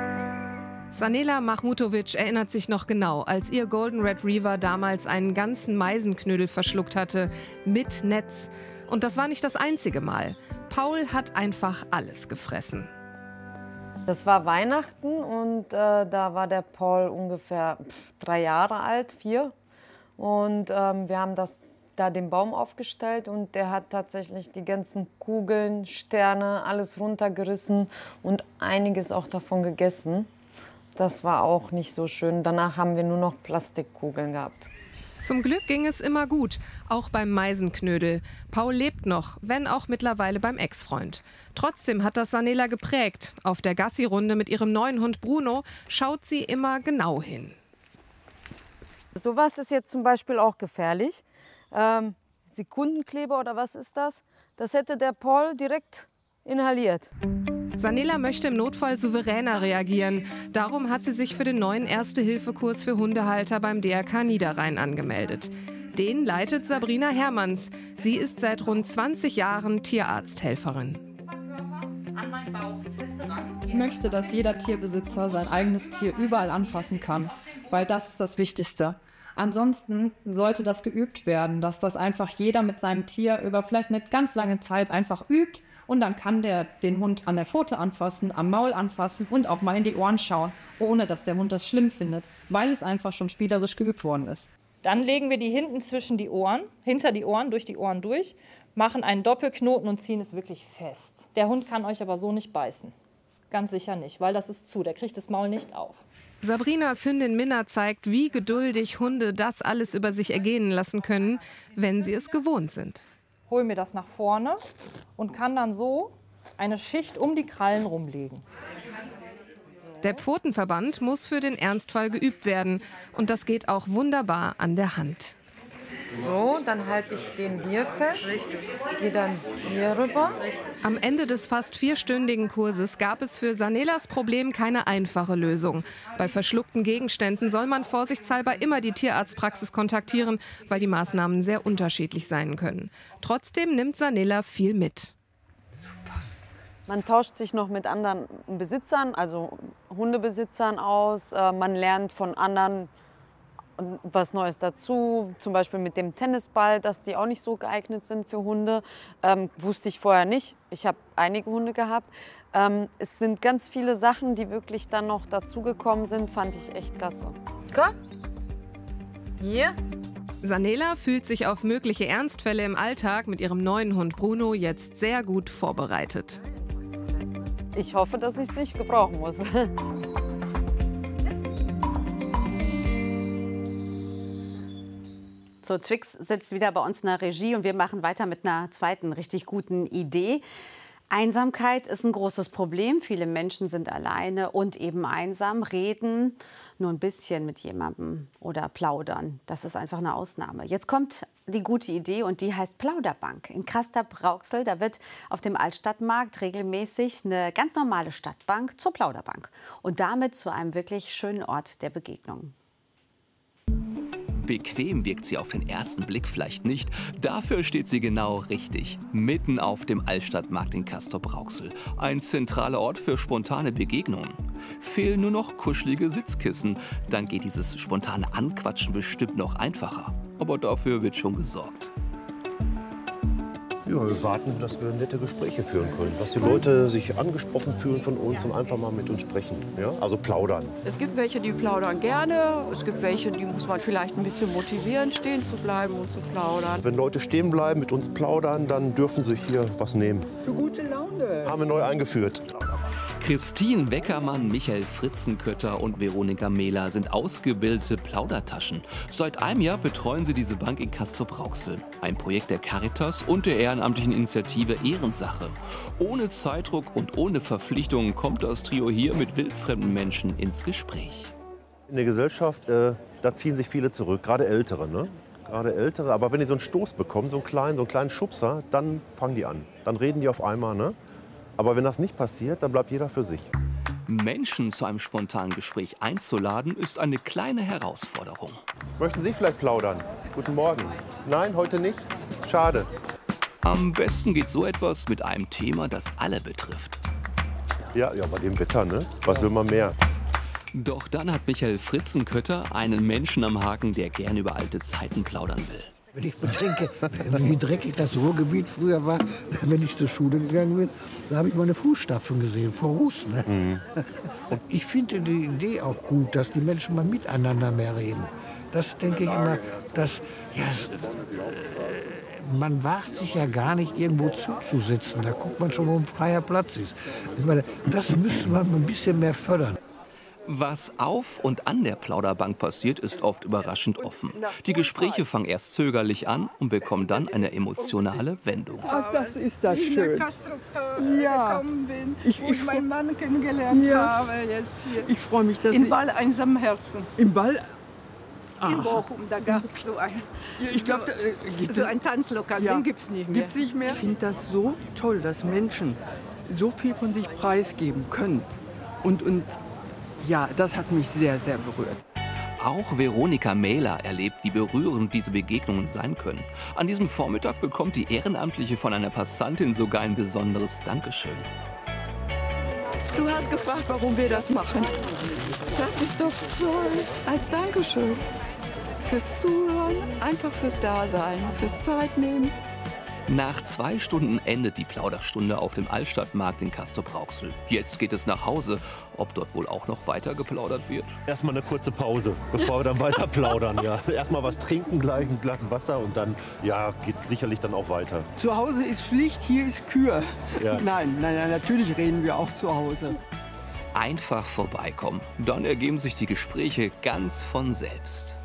Sanela Mahmutovic erinnert sich noch genau, als ihr Golden Retriever damals einen ganzen Meisenknödel verschluckt hatte, mit Netz. Und das war nicht das einzige Mal. Paul hat einfach alles gefressen. Das war Weihnachten und äh, da war der Paul ungefähr pff, drei Jahre alt, vier. Und ähm, wir haben das da den Baum aufgestellt und der hat tatsächlich die ganzen Kugeln, Sterne, alles runtergerissen und einiges auch davon gegessen. Das war auch nicht so schön. Danach haben wir nur noch Plastikkugeln gehabt. Zum Glück ging es immer gut, auch beim Meisenknödel. Paul lebt noch, wenn auch mittlerweile beim Ex-Freund. Trotzdem hat das Sanela geprägt. Auf der Gassi-Runde mit ihrem neuen Hund Bruno schaut sie immer genau hin. Sowas ist jetzt zum Beispiel auch gefährlich. Ähm, Sekundenkleber oder was ist das? Das hätte der Paul direkt inhaliert. Sanela möchte im Notfall souveräner reagieren. Darum hat sie sich für den neuen Erste-Hilfe-Kurs für Hundehalter beim D R K Niederrhein angemeldet. Den leitet Sabrina Hermanns. Sie ist seit rund zwanzig Jahren Tierarzthelferin. Ich möchte, dass jeder Tierbesitzer sein eigenes Tier überall anfassen kann, weil das ist das Wichtigste. Ansonsten sollte das geübt werden, dass das einfach jeder mit seinem Tier über vielleicht eine ganz lange Zeit einfach übt. Und dann kann der den Hund an der Pfote anfassen, am Maul anfassen und auch mal in die Ohren schauen, ohne dass der Hund das schlimm findet, weil es einfach schon spielerisch geübt worden ist. Dann legen wir die hinten zwischen die Ohren, hinter die Ohren, durch die Ohren durch, machen einen Doppelknoten und ziehen es wirklich fest. Der Hund kann euch aber so nicht beißen. Ganz sicher nicht, weil das ist zu, der kriegt das Maul nicht auf. Sabrinas Hündin Minna zeigt, wie geduldig Hunde das alles über sich ergehen lassen können, wenn sie es gewohnt sind. Hol mir das nach vorne und kann dann so eine Schicht um die Krallen rumlegen. Der Pfotenverband muss für den Ernstfall geübt werden. Und das geht auch wunderbar an der Hand. So, dann halte ich den hier fest. Richtig. Gehe dann hier rüber. Richtig. Am Ende des fast vierstündigen Kurses gab es für Sanelas Problem keine einfache Lösung. Bei verschluckten Gegenständen soll man vorsichtshalber immer die Tierarztpraxis kontaktieren, weil die Maßnahmen sehr unterschiedlich sein können. Trotzdem nimmt Sanela viel mit. Man tauscht sich noch mit anderen Besitzern, also Hundebesitzern aus. Man lernt von anderen was Neues dazu, zum Beispiel mit dem Tennisball, dass die auch nicht so geeignet sind für Hunde. Ähm, wusste ich vorher nicht. Ich habe einige Hunde gehabt. Ähm, es sind ganz viele Sachen, die wirklich dann noch dazugekommen sind, fand ich echt klasse. Komm. Hier. Sanela fühlt sich auf mögliche Ernstfälle im Alltag mit ihrem neuen Hund Bruno jetzt sehr gut vorbereitet. Ich hoffe, dass ich es nicht gebrauchen muss. So, Twix sitzt wieder bei uns in der Regie und wir machen weiter mit einer zweiten richtig guten Idee. Einsamkeit ist ein großes Problem. Viele Menschen sind alleine und eben einsam, reden nur ein bisschen mit jemandem oder plaudern. Das ist einfach eine Ausnahme. Jetzt kommt die gute Idee und die heißt Plauderbank. In Castrop-Rauxel, da wird auf dem Altstadtmarkt regelmäßig eine ganz normale Stadtbank zur Plauderbank und damit zu einem wirklich schönen Ort der Begegnung. Bequem wirkt sie auf den ersten Blick vielleicht nicht. Dafür steht sie genau richtig. Mitten auf dem Altstadtmarkt in Castrop-Rauxel. Ein zentraler Ort für spontane Begegnungen. Fehlen nur noch kuschelige Sitzkissen. Dann geht dieses spontane Anquatschen bestimmt noch einfacher. Aber dafür wird schon gesorgt. Ja, wir warten, dass wir nette Gespräche führen können. Dass die Leute sich angesprochen fühlen von uns und einfach mal mit uns sprechen. Ja? Also plaudern. Es gibt welche, die plaudern gerne. Es gibt welche, die muss man vielleicht ein bisschen motivieren, stehen zu bleiben und zu plaudern. Wenn Leute stehen bleiben, mit uns plaudern, dann dürfen sie hier was nehmen. Für gute Laune. Haben wir neu eingeführt. Christine Weckermann, Michael Fritzenkötter und Veronika Mehler sind ausgebildete Plaudertaschen. Seit einem Jahr betreuen sie diese Bank in Castrop-Rauxel. Ein Projekt der Caritas und der ehrenamtlichen Initiative Ehrensache. Ohne Zeitdruck und ohne Verpflichtungen kommt das Trio hier mit wildfremden Menschen ins Gespräch. In der Gesellschaft, äh, da ziehen sich viele zurück, gerade Ältere. Ne? Gerade Ältere. Aber wenn die so einen Stoß bekommen, so einen kleinen, so einen kleinen Schubser, dann fangen die an. Dann reden die auf einmal. Ne? Aber wenn das nicht passiert, dann bleibt jeder für sich. Menschen zu einem spontanen Gespräch einzuladen, ist eine kleine Herausforderung. Möchten Sie vielleicht plaudern? Guten Morgen. Nein, heute nicht? Schade. Am besten geht so etwas mit einem Thema, das alle betrifft. Ja, ja, bei dem Wetter, ne? Was will man mehr? Doch dann hat Michael Fritzenkötter einen Menschen am Haken, der gern über alte Zeiten plaudern will. Wenn ich bedenke, wie dreckig das Ruhrgebiet früher war, wenn ich zur Schule gegangen bin, da habe ich meine Fußstapfen gesehen, vor Ruß. Ne? Mhm. Ich finde die Idee auch gut, dass die Menschen mal miteinander mehr reden. Das denke ich immer, dass ja, es, äh, man wagt sich ja gar nicht, irgendwo zuzusitzen. Da guckt man schon, wo ein freier Platz ist. Ich meine, das müsste man ein bisschen mehr fördern. Was auf und an der Plauderbank passiert, ist oft überraschend offen. Die Gespräche fangen erst zögerlich an und bekommen dann eine emotionale Wendung. Ach, das ist das schön. Ja, bin, ich, wo ich meinen Mann kennengelernt ja. habe. Jetzt hier. Ich freue mich, dass In ich... Ball einsam Herzen. Im Ball? In Bochum, da gab es so ein, ja, ich glaub, so, da, äh, gibt so es, ein Tanzlokal, ja, den gibt es nicht mehr. Gibt's nicht mehr. Ich finde das so toll, dass Menschen so viel von sich preisgeben können. Und, und ja, das hat mich sehr, sehr berührt. Auch Veronika Mähler erlebt, wie berührend diese Begegnungen sein können. An diesem Vormittag bekommt die Ehrenamtliche von einer Passantin sogar ein besonderes Dankeschön. Du hast gefragt, warum wir das machen. Das ist doch toll. Als Dankeschön. Fürs Zuhören, einfach fürs Dasein, fürs Zeitnehmen. Nach zwei Stunden endet die Plauderstunde auf dem Altstadtmarkt in Castrop-Rauxel. Jetzt geht es nach Hause. Ob dort wohl auch noch weiter geplaudert wird? Erstmal eine kurze Pause, bevor wir dann weiter plaudern. Ja. Erstmal was trinken, gleich ein Glas Wasser und dann ja, geht es sicherlich dann auch weiter. Zu Hause ist Pflicht, hier ist Kür. Ja. Nein, nein, nein, natürlich reden wir auch zu Hause. Einfach vorbeikommen. Dann ergeben sich die Gespräche ganz von selbst.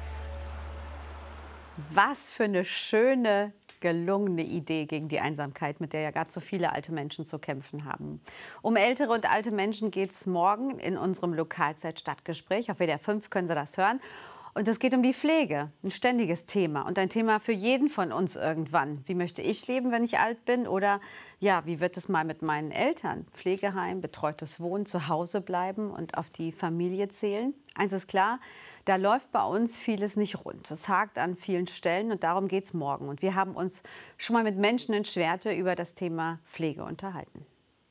Was für eine schöne, gelungene Idee gegen die Einsamkeit, mit der ja gerade so viele alte Menschen zu kämpfen haben. Um ältere und alte Menschen geht es morgen in unserem Lokalzeit-Stadtgespräch. Auf W D R fünf können Sie das hören. Und es geht um die Pflege, ein ständiges Thema und ein Thema für jeden von uns irgendwann. Wie möchte ich leben, wenn ich alt bin? Oder ja, wie wird es mal mit meinen Eltern? Pflegeheim, betreutes Wohnen, zu Hause bleiben und auf die Familie zählen? Eins ist klar, da läuft bei uns vieles nicht rund. Es hakt an vielen Stellen und darum geht es morgen. Und wir haben uns schon mal mit Menschen in Schwerte über das Thema Pflege unterhalten.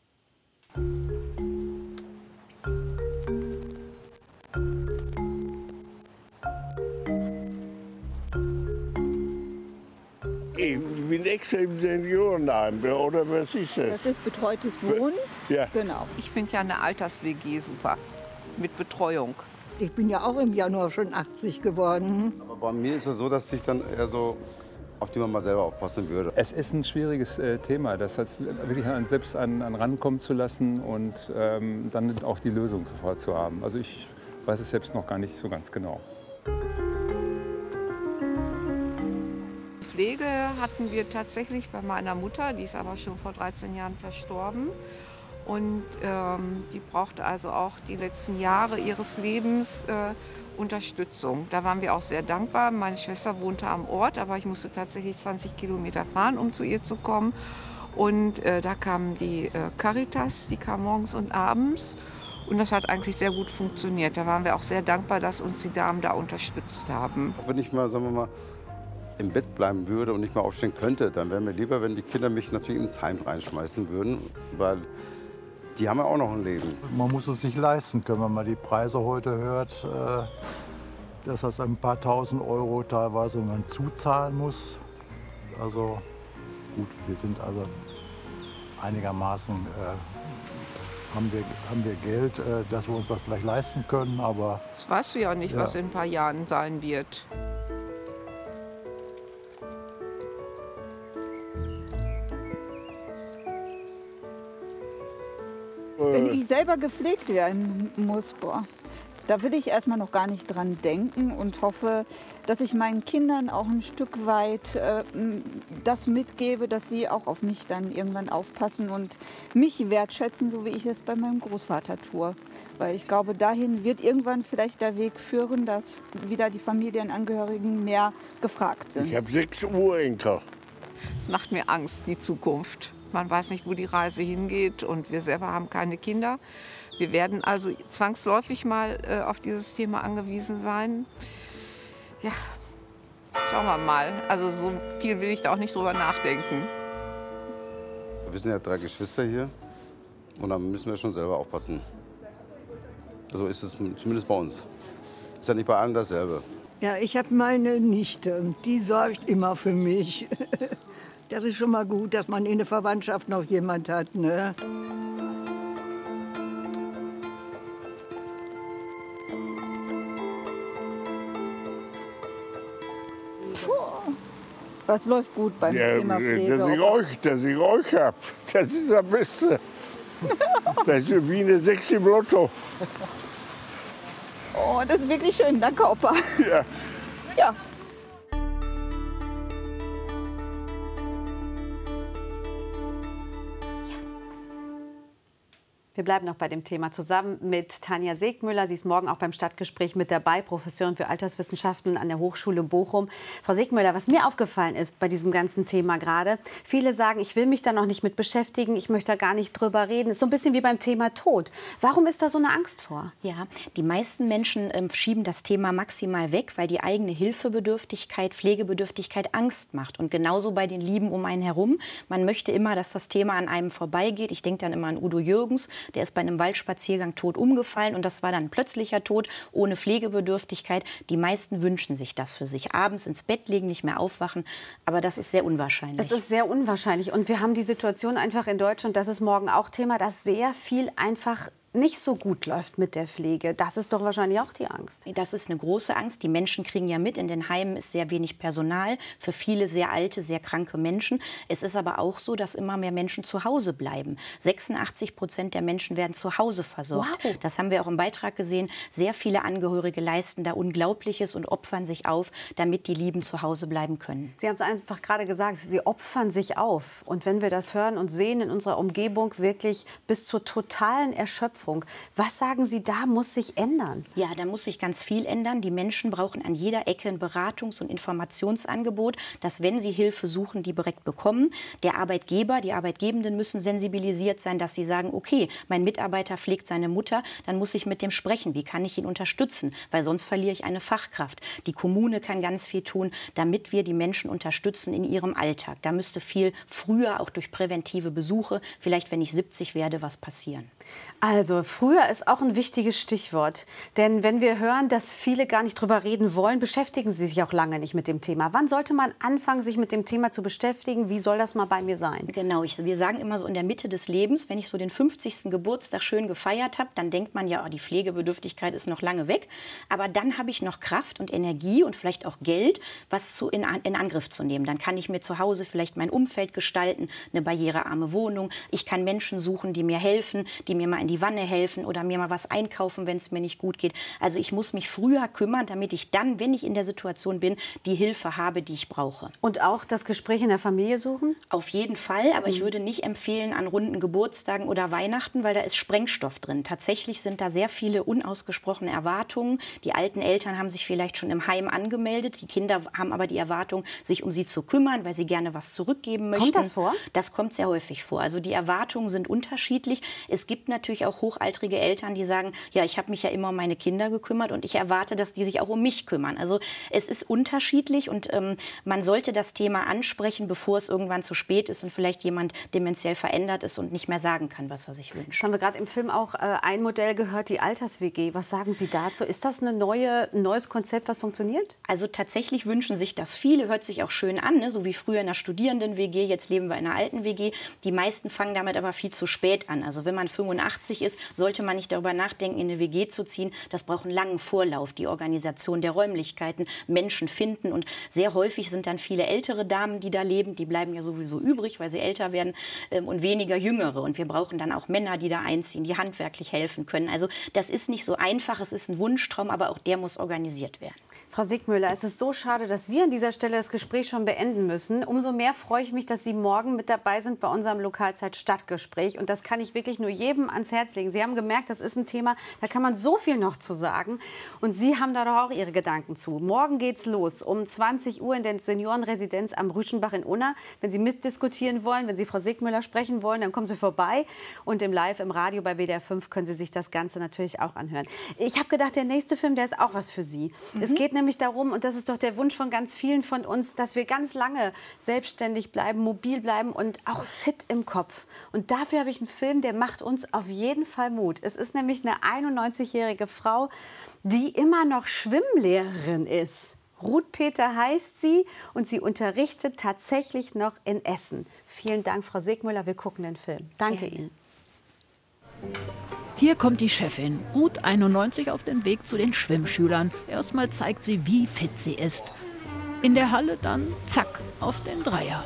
Ich bin extra im Seniorenheim, oder was ist das? Das ist betreutes Wohnen. Ja. Genau. Ich finde ja eine Alters-W G super, mit Betreuung. Ich bin ja auch im Januar schon achtzig geworden. Aber bei mir ist es so, dass ich dann eher so, auf die man mal selber aufpassen würde. Es ist ein schwieriges äh, Thema, das heißt, wirklich an, selbst an, an rankommen zu lassen und ähm, dann auch die Lösung sofort zu haben. Also ich weiß es selbst noch gar nicht so ganz genau. Pflege hatten wir tatsächlich bei meiner Mutter, die ist aber schon vor dreizehn Jahren verstorben. Und ähm, die brauchte also auch die letzten Jahre ihres Lebens äh, Unterstützung. Da waren wir auch sehr dankbar. Meine Schwester wohnte am Ort, aber ich musste tatsächlich zwanzig Kilometer fahren, um zu ihr zu kommen. Und äh, da kam die äh, Caritas, die kam morgens und abends. Und das hat eigentlich sehr gut funktioniert. Da waren wir auch sehr dankbar, dass uns die Damen da unterstützt haben. Wenn ich mal, sagen wir mal, im Bett bleiben würde und nicht mehr aufstehen könnte, dann wäre mir lieber, wenn die Kinder mich natürlich ins Heim reinschmeißen würden, weil die haben ja auch noch ein Leben. Man muss es sich leisten können, wenn man die Preise heute hört, dass das ein paar tausend Euro teilweise man zuzahlen muss. Also gut, wir sind also einigermaßen, äh, haben, wir, haben wir Geld, äh, dass wir uns das vielleicht leisten können, aber... Das weißt du ja nicht, ja. was in ein paar Jahren sein wird. Wenn ich selber gepflegt werden muss, boah, da will ich erstmal noch gar nicht dran denken und hoffe, dass ich meinen Kindern auch ein Stück weit äh, das mitgebe, dass sie auch auf mich dann irgendwann aufpassen und mich wertschätzen, so wie ich es bei meinem Großvater tue. Weil ich glaube, dahin wird irgendwann vielleicht der Weg führen, dass wieder die Familienangehörigen mehr gefragt sind. Ich habe sechs Urenkel. Es macht mir Angst, die Zukunft. Man weiß nicht, wo die Reise hingeht und wir selber haben keine Kinder. Wir werden also zwangsläufig mal äh, auf dieses Thema angewiesen sein. Ja, schauen wir mal. Also so viel will ich da auch nicht drüber nachdenken. Wir sind ja drei Geschwister hier und da müssen wir schon selber aufpassen. So ist es zumindest bei uns. Ist ja nicht bei allen dasselbe. Ja, ich habe meine Nichte und die sorgt immer für mich. Das ist schon mal gut, dass man in der Verwandtschaft noch jemand hat, ne? Was läuft gut beim Ja, Thema Pflege? dass ich euch, dass ich euch hab, das ist das Beste. Das ist wie eine Sechs im Lotto. Oh, das ist wirklich schön. Danke, Opa. Ja. Ja. Wir bleiben noch bei dem Thema zusammen mit Tanja Segmüller. Sie ist morgen auch beim Stadtgespräch mit dabei, Professorin für Alterswissenschaften an der Hochschule Bochum. Frau Segmüller, was mir aufgefallen ist bei diesem ganzen Thema gerade, viele sagen, ich will mich da noch nicht mit beschäftigen, ich möchte da gar nicht drüber reden. Das ist so ein bisschen wie beim Thema Tod. Warum ist da so eine Angst vor? Ja, die meisten Menschen äh, schieben das Thema maximal weg, weil die eigene Hilfebedürftigkeit, Pflegebedürftigkeit Angst macht. Und genauso bei den Lieben um einen herum. Man möchte immer, dass das Thema an einem vorbeigeht. Ich denke dann immer an Udo Jürgens. Der ist bei einem Waldspaziergang tot umgefallen und das war dann ein plötzlicher Tod ohne Pflegebedürftigkeit. Die meisten wünschen sich das für sich. Abends ins Bett legen, nicht mehr aufwachen, aber das ist sehr unwahrscheinlich. Es ist sehr unwahrscheinlich und wir haben die Situation einfach in Deutschland, das ist morgen auch Thema, dass sehr viel einfach nicht so gut läuft mit der Pflege. Das ist doch wahrscheinlich auch die Angst. Das ist eine große Angst. Die Menschen kriegen ja mit, in den Heimen ist sehr wenig Personal, für viele sehr alte, sehr kranke Menschen. Es ist aber auch so, dass immer mehr Menschen zu Hause bleiben. sechsundachtzig Prozent der Menschen werden zu Hause versorgt. Wow. Das haben wir auch im Beitrag gesehen. Sehr viele Angehörige leisten da Unglaubliches und opfern sich auf, damit die Lieben zu Hause bleiben können. Sie haben es einfach gerade gesagt, sie opfern sich auf. Und wenn wir das hören und sehen in unserer Umgebung wirklich bis zur totalen Erschöpfung, was sagen Sie, da muss sich ändern? Ja, da muss sich ganz viel ändern. Die Menschen brauchen an jeder Ecke ein Beratungs- und Informationsangebot, dass, wenn sie Hilfe suchen, die direkt bekommen. Der Arbeitgeber, die Arbeitgebenden müssen sensibilisiert sein, dass sie sagen, okay, mein Mitarbeiter pflegt seine Mutter, dann muss ich mit dem sprechen. Wie kann ich ihn unterstützen? Weil sonst verliere ich eine Fachkraft. Die Kommune kann ganz viel tun, damit wir die Menschen unterstützen in ihrem Alltag. Da müsste viel früher, auch durch präventive Besuche, vielleicht wenn ich siebzig werde, was passieren. Also früher ist auch ein wichtiges Stichwort. Denn wenn wir hören, dass viele gar nicht drüber reden wollen, beschäftigen sie sich auch lange nicht mit dem Thema. Wann sollte man anfangen, sich mit dem Thema zu beschäftigen? Wie soll das mal bei mir sein? Genau, ich, wir sagen immer so in der Mitte des Lebens, wenn ich so den fünfzigsten Geburtstag schön gefeiert habe, dann denkt man ja, oh, die Pflegebedürftigkeit ist noch lange weg. Aber dann habe ich noch Kraft und Energie und vielleicht auch Geld, was zu, in, in Angriff zu nehmen. Dann kann ich mir zu Hause vielleicht mein Umfeld gestalten, eine barrierearme Wohnung. Ich kann Menschen suchen, die mir helfen, die mir mal in die Wanne helfen oder mir mal was einkaufen, wenn es mir nicht gut geht. Also ich muss mich früher kümmern, damit ich dann, wenn ich in der Situation bin, die Hilfe habe, die ich brauche. Und auch das Gespräch in der Familie suchen? Auf jeden Fall, aber mhm. ich würde nicht empfehlen an runden Geburtstagen oder Weihnachten, weil da ist Sprengstoff drin. Tatsächlich sind da sehr viele unausgesprochene Erwartungen. Die alten Eltern haben sich vielleicht schon im Heim angemeldet. Die Kinder haben aber die Erwartung, sich um sie zu kümmern, weil sie gerne was zurückgeben möchten. Kommt das vor? Das kommt sehr häufig vor. Also die Erwartungen sind unterschiedlich. Es gibt natürlich auch hochaltrige Eltern, die sagen, ja, ich habe mich ja immer um meine Kinder gekümmert und ich erwarte, dass die sich auch um mich kümmern. Also es ist unterschiedlich und ähm, man sollte das Thema ansprechen, bevor es irgendwann zu spät ist und vielleicht jemand dementiell verändert ist und nicht mehr sagen kann, was er sich wünscht. Das haben wir gerade im Film auch äh, ein Modell gehört, die Alters-W G. Was sagen Sie dazu? Ist das eine neue, ein neues Konzept, was funktioniert? Also tatsächlich wünschen sich das viele, hört sich auch schön an, ne? So wie früher in einer Studierenden-W G, jetzt leben wir in einer Alten-W G. Die meisten fangen damit aber viel zu spät an. Also wenn man fünfundachtzig ist, sollte man nicht darüber nachdenken, in eine W G zu ziehen. Das braucht einen langen Vorlauf, die Organisation der Räumlichkeiten, Menschen finden. Und sehr häufig sind dann viele ältere Damen, die da leben. Die bleiben ja sowieso übrig, weil sie älter werden, ähm, und weniger Jüngere. Und wir brauchen dann auch Männer, die da einziehen, die handwerklich helfen können. Also das ist nicht so einfach, es ist ein Wunschtraum, aber auch der muss organisiert werden. Frau Segmüller, es ist so schade, dass wir an dieser Stelle das Gespräch schon beenden müssen. Umso mehr freue ich mich, dass Sie morgen mit dabei sind bei unserem Lokalzeit-Stadtgespräch. Und das kann ich wirklich nur jedem ans Herz legen. Sie haben gemerkt, das ist ein Thema, da kann man so viel noch zu sagen. Und Sie haben da doch auch Ihre Gedanken zu. Morgen geht's los um zwanzig Uhr in der Seniorenresidenz am Rüschenbach in Unna. Wenn Sie mitdiskutieren wollen, wenn Sie Frau Segmüller sprechen wollen, dann kommen Sie vorbei. Und im Live im Radio bei W D R fünf können Sie sich das Ganze natürlich auch anhören. Ich habe gedacht, der nächste Film, der ist auch was für Sie. Mhm. Es geht geht nämlich darum, und das ist doch der Wunsch von ganz vielen von uns, dass wir ganz lange selbstständig bleiben, mobil bleiben und auch fit im Kopf. Und dafür habe ich einen Film, der macht uns auf jeden Fall Mut. Es ist nämlich eine einundneunzigjährige Frau, die immer noch Schwimmlehrerin ist. Ruth Peter heißt sie und sie unterrichtet tatsächlich noch in Essen. Vielen Dank, Frau Segmüller. Wir gucken den Film. Danke Ihnen. Hier kommt die Chefin, Ruth einundneunzig, auf den Weg zu den Schwimmschülern. Erstmal zeigt sie, wie fit sie ist. In der Halle dann, zack, auf den Dreier.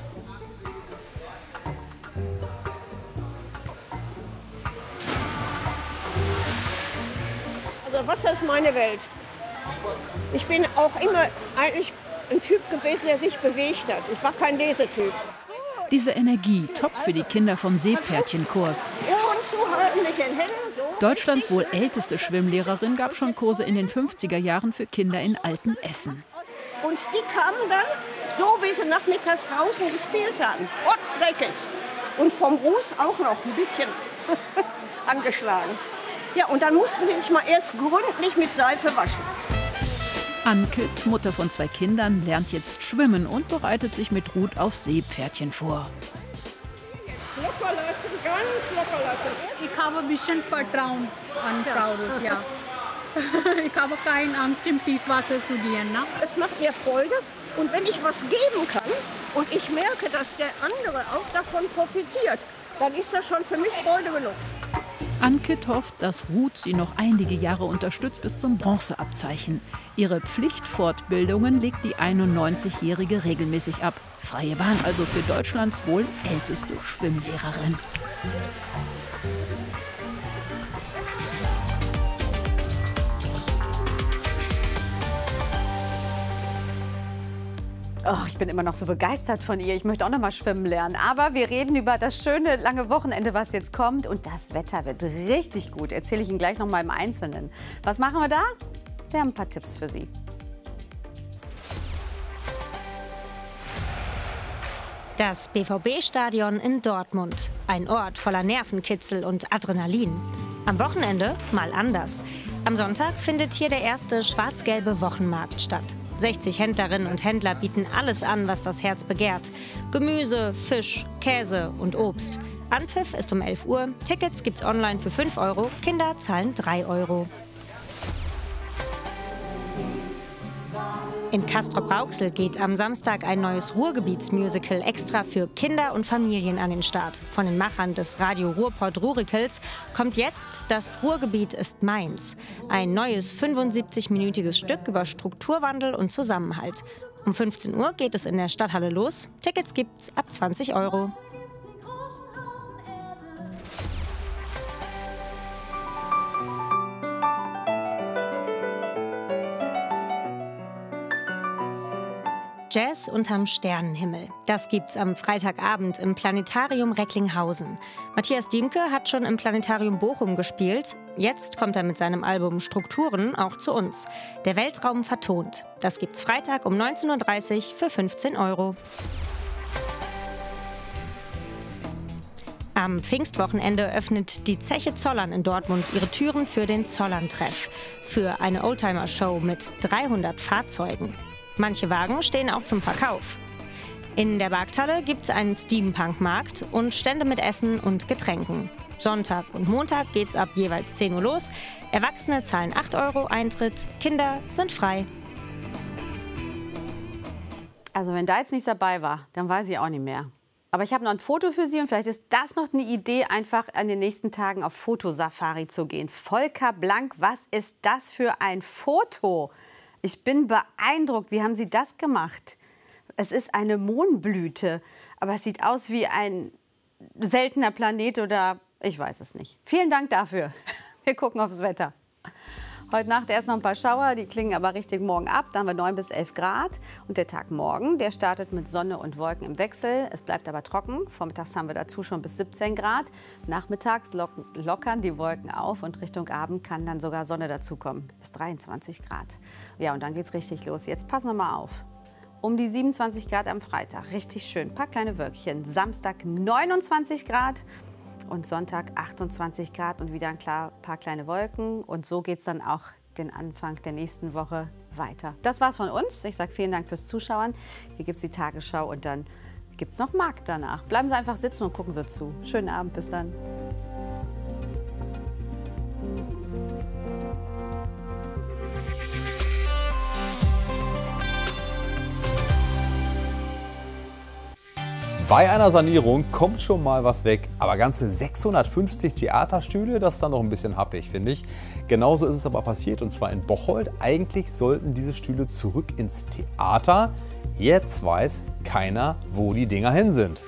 Also Wasser ist meine Welt. Ich bin auch immer eigentlich ein Typ gewesen, der sich bewegt hat. Ich war kein Lesetyp. Diese Energie, top für die Kinder vom Seepferdchenkurs. Ohren zuhalten mit den Händen. So. Deutschlands wohl älteste Schwimmlehrerin gab schon Kurse in den fünfziger Jahren für Kinder in Altenessen. Und die kamen dann, so wie sie nachmittags draußen gespielt haben. Und dreckig. Und vom Ruß auch noch ein bisschen angeschlagen. Ja, und dann mussten die sich mal erst gründlich mit Seife waschen. Anke, Mutter von zwei Kindern, lernt jetzt schwimmen und bereitet sich mit Ruth auf Seepferdchen vor. Locker lassen, ganz locker lassen. Ich habe ein bisschen Vertrauen an Frau Ruth, ja. Ich habe keine Angst, im Tiefwasser zu gehen. Ne? Es macht mir Freude und wenn ich was geben kann und ich merke, dass der andere auch davon profitiert, dann ist das schon für mich Freude genug. Anke hofft, dass Ruth sie noch einige Jahre unterstützt bis zum Bronzeabzeichen. Ihre Pflichtfortbildungen legt die einundneunzigjährige regelmäßig ab. Freie Bahn also für Deutschlands wohl älteste Schwimmlehrerin. Oh, ich bin immer noch so begeistert von ihr. Ich möchte auch noch mal schwimmen lernen. Aber wir reden über das schöne, lange Wochenende, was jetzt kommt. Und das Wetter wird richtig gut. Erzähle ich Ihnen gleich noch mal im Einzelnen. Was machen wir da? Wir haben ein paar Tipps für Sie. Das B V B-Stadion in Dortmund. Ein Ort voller Nervenkitzel und Adrenalin. Am Wochenende mal anders. Am Sonntag findet hier der erste schwarz-gelbe Wochenmarkt statt. sechzig Händlerinnen und Händler bieten alles an, was das Herz begehrt. Gemüse, Fisch, Käse und Obst. Anpfiff ist um elf Uhr. Tickets gibt's online für fünf Euro. Kinder zahlen drei Euro. In Castrop-Rauxel geht am Samstag ein neues Ruhrgebietsmusical extra für Kinder und Familien an den Start. Von den Machern des Radio Ruhrpott Rurikels kommt jetzt Das Ruhrgebiet ist meins. Ein neues fünfundsiebzig-minütiges Stück über Strukturwandel und Zusammenhalt. Um fünfzehn Uhr geht es in der Stadthalle los. Tickets gibt's ab zwanzig Euro. Jazz unterm Sternenhimmel. Das gibt's am Freitagabend im Planetarium Recklinghausen. Matthias Diemke hat schon im Planetarium Bochum gespielt. Jetzt kommt er mit seinem Album Strukturen auch zu uns. Der Weltraum vertont. Das gibt's Freitag um neunzehn Uhr dreißig für fünfzehn Euro. Am Pfingstwochenende öffnet die Zeche Zollern in Dortmund ihre Türen für den Zollern-Treff. Für eine Oldtimer-Show mit dreihundert Fahrzeugen. Manche Wagen stehen auch zum Verkauf. In der Markthalle gibt es einen Steampunk-Markt und Stände mit Essen und Getränken. Sonntag und Montag geht's ab jeweils zehn Uhr los. Erwachsene zahlen acht Euro Eintritt, Kinder sind frei. Also wenn da jetzt nichts dabei war, dann weiß ich auch nicht mehr. Aber ich habe noch ein Foto für Sie und vielleicht ist das noch eine Idee, einfach an den nächsten Tagen auf Fotosafari zu gehen. Volker Blank, was ist das für ein Foto? Ich bin beeindruckt. Wie haben Sie das gemacht? Es ist eine Mohnblüte, aber es sieht aus wie ein seltener Planet oder ich weiß es nicht. Vielen Dank dafür. Wir gucken aufs Wetter. Heute Nacht erst noch ein paar Schauer, die klingen aber richtig morgen ab. Da haben wir neun bis elf Grad. Und der Tag morgen, der startet mit Sonne und Wolken im Wechsel. Es bleibt aber trocken. Vormittags haben wir dazu schon bis siebzehn Grad. Nachmittags locken, lockern die Wolken auf und Richtung Abend kann dann sogar Sonne dazukommen. Bis dreiundzwanzig Grad. Ja, und dann geht's richtig los. Jetzt passen wir mal auf. Um die siebenundzwanzig Grad am Freitag. Richtig schön. Ein paar kleine Wölkchen. Samstag neunundzwanzig Grad. und Sonntag achtundzwanzig Grad und wieder ein paar kleine Wolken. Und so geht es dann auch den Anfang der nächsten Woche weiter. Das war's von uns. Ich sage vielen Dank fürs Zuschauen. Hier gibt es die Tagesschau und dann gibt es noch Markt danach. Bleiben Sie einfach sitzen und gucken Sie zu. Schönen Abend, bis dann. Bei einer Sanierung kommt schon mal was weg, aber ganze sechshundertfünfzig Theaterstühle, das ist dann noch ein bisschen happig, finde ich. Genauso ist es aber passiert, und zwar in Bocholt. Eigentlich sollten diese Stühle zurück ins Theater. Jetzt weiß keiner, wo die Dinger hin sind.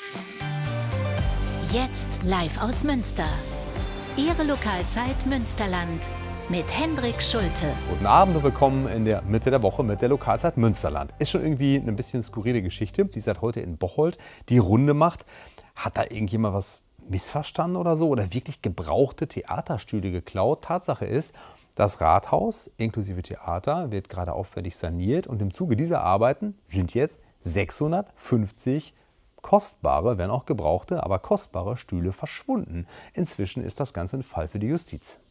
Jetzt live aus Münster. Ihre Lokalzeit Münsterland mit Hendrik Schulte. Guten Abend und willkommen in der Mitte der Woche mit der Lokalzeit Münsterland. Ist schon irgendwie eine bisschen skurrile Geschichte, die seit heute in Bocholt die Runde macht. Hat da irgendjemand was missverstanden oder so? Oder wirklich gebrauchte Theaterstühle geklaut? Tatsache ist, das Rathaus inklusive Theater wird gerade aufwendig saniert und im Zuge dieser Arbeiten sind jetzt sechshundertfünfzig kostbare, wenn auch gebrauchte, aber kostbare Stühle verschwunden. Inzwischen ist das Ganze ein Fall für die Justiz.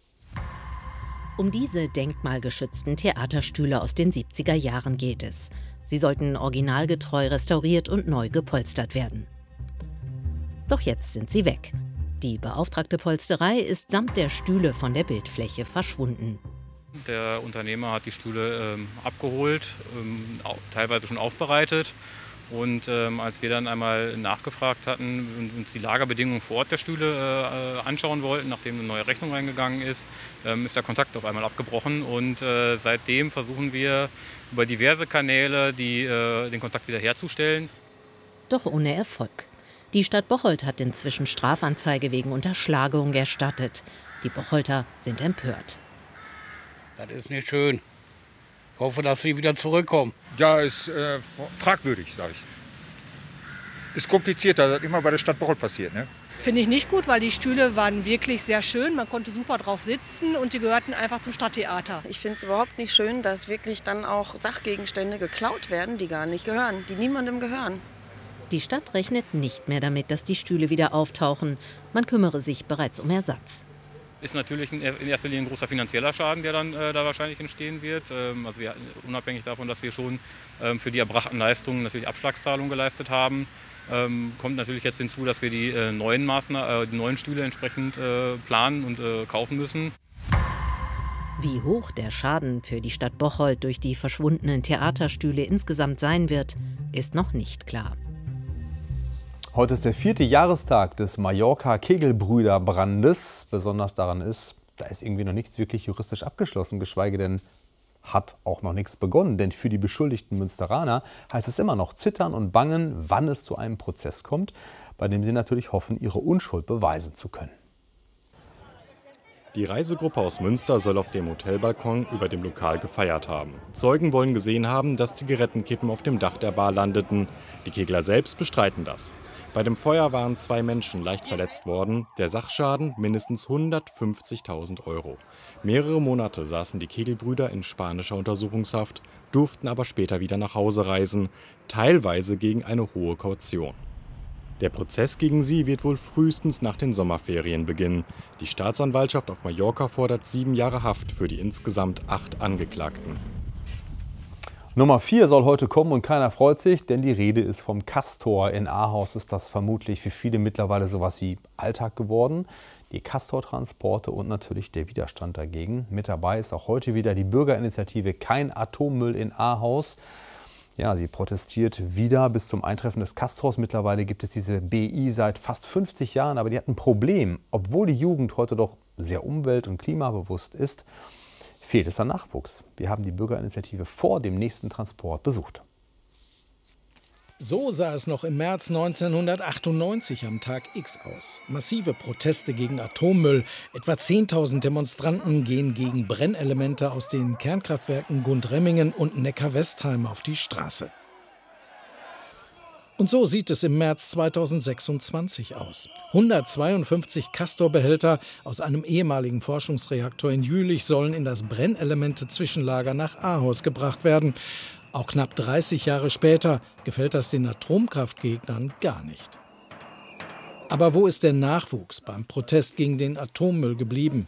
Um diese denkmalgeschützten Theaterstühle aus den siebziger Jahren geht es. Sie sollten originalgetreu restauriert und neu gepolstert werden. Doch jetzt sind sie weg. Die beauftragte Polsterei ist samt der Stühle von der Bildfläche verschwunden. Der Unternehmer hat die Stühle ähm, abgeholt, ähm, teilweise schon aufbereitet. Und ähm, als wir dann einmal nachgefragt hatten und uns die Lagerbedingungen vor Ort der Stühle äh, anschauen wollten, nachdem eine neue Rechnung eingegangen ist, ähm, ist der Kontakt auf einmal abgebrochen. Und äh, seitdem versuchen wir über diverse Kanäle die, äh, den Kontakt wiederherzustellen. Doch ohne Erfolg. Die Stadt Bocholt hat inzwischen Strafanzeige wegen Unterschlagung erstattet. Die Bocholter sind empört. Das ist nicht schön. Ich hoffe, dass sie wieder zurückkommen. Ja, ist äh, fragwürdig, sage ich. Ist komplizierter, das immer bei der Stadt Bocholt passiert, ne? Finde ich nicht gut, weil die Stühle waren wirklich sehr schön. Man konnte super drauf sitzen und die gehörten einfach zum Stadttheater. Ich finde es überhaupt nicht schön, dass wirklich dann auch Sachgegenstände geklaut werden, die gar nicht gehören, die niemandem gehören. Die Stadt rechnet nicht mehr damit, dass die Stühle wieder auftauchen. Man kümmere sich bereits um Ersatz. Ist natürlich in erster Linie ein großer finanzieller Schaden, der dann äh, da wahrscheinlich entstehen wird. Ähm, also wir, unabhängig davon, dass wir schon ähm, für die erbrachten Leistungen natürlich Abschlagszahlungen geleistet haben, ähm, kommt natürlich jetzt hinzu, dass wir die äh, neuen Maßnahmen, äh, die neuen Stühle entsprechend äh, planen und äh, kaufen müssen. Wie hoch der Schaden für die Stadt Bocholt durch die verschwundenen Theaterstühle insgesamt sein wird, ist noch nicht klar. Heute ist der vierte Jahrestag des Mallorca-Kegelbrüder-Brandes. Besonders daran ist, da ist irgendwie noch nichts wirklich juristisch abgeschlossen, geschweige denn hat auch noch nichts begonnen. Denn für die beschuldigten Münsteraner heißt es immer noch zittern und bangen, wann es zu einem Prozess kommt, bei dem sie natürlich hoffen, ihre Unschuld beweisen zu können. Die Reisegruppe aus Münster soll auf dem Hotelbalkon über dem Lokal gefeiert haben. Zeugen wollen gesehen haben, dass Zigarettenkippen auf dem Dach der Bar landeten. Die Kegler selbst bestreiten das. Bei dem Feuer waren zwei Menschen leicht verletzt worden. Der Sachschaden mindestens hundertfünfzigtausend Euro. Mehrere Monate saßen die Kegelbrüder in spanischer Untersuchungshaft, durften aber später wieder nach Hause reisen, teilweise gegen eine hohe Kaution. Der Prozess gegen sie wird wohl frühestens nach den Sommerferien beginnen. Die Staatsanwaltschaft auf Mallorca fordert sieben Jahre Haft für die insgesamt acht Angeklagten. Nummer vier soll heute kommen und keiner freut sich, denn die Rede ist vom Castor. In Ahaus ist das vermutlich für viele mittlerweile sowas wie Alltag geworden. Die Castor-Transporte und natürlich der Widerstand dagegen. Mit dabei ist auch heute wieder die Bürgerinitiative Kein Atommüll in Ahaus. Ja, sie protestiert wieder bis zum Eintreffen des Castors. Mittlerweile gibt es diese B I seit fast fünfzig Jahren, aber die hat ein Problem. Obwohl die Jugend heute doch sehr umwelt- und klimabewusst ist, fehlt es an Nachwuchs. Wir haben die Bürgerinitiative vor dem nächsten Transport besucht. So sah es noch im März neunzehnhundertachtundneunzig am Tag X aus. Massive Proteste gegen Atommüll. Etwa zehntausend Demonstranten gehen gegen Brennelemente aus den Kernkraftwerken Gundremmingen und Neckar-Westheim auf die Straße. Und so sieht es im März zweitausendsechsundzwanzig aus. hundertzweiundfünfzig Castor-Behälter aus einem ehemaligen Forschungsreaktor in Jülich sollen in das Brennelemente-Zwischenlager nach Ahaus gebracht werden. Auch knapp dreißig Jahre später gefällt das den Atomkraftgegnern gar nicht. Aber wo ist der Nachwuchs beim Protest gegen den Atommüll geblieben?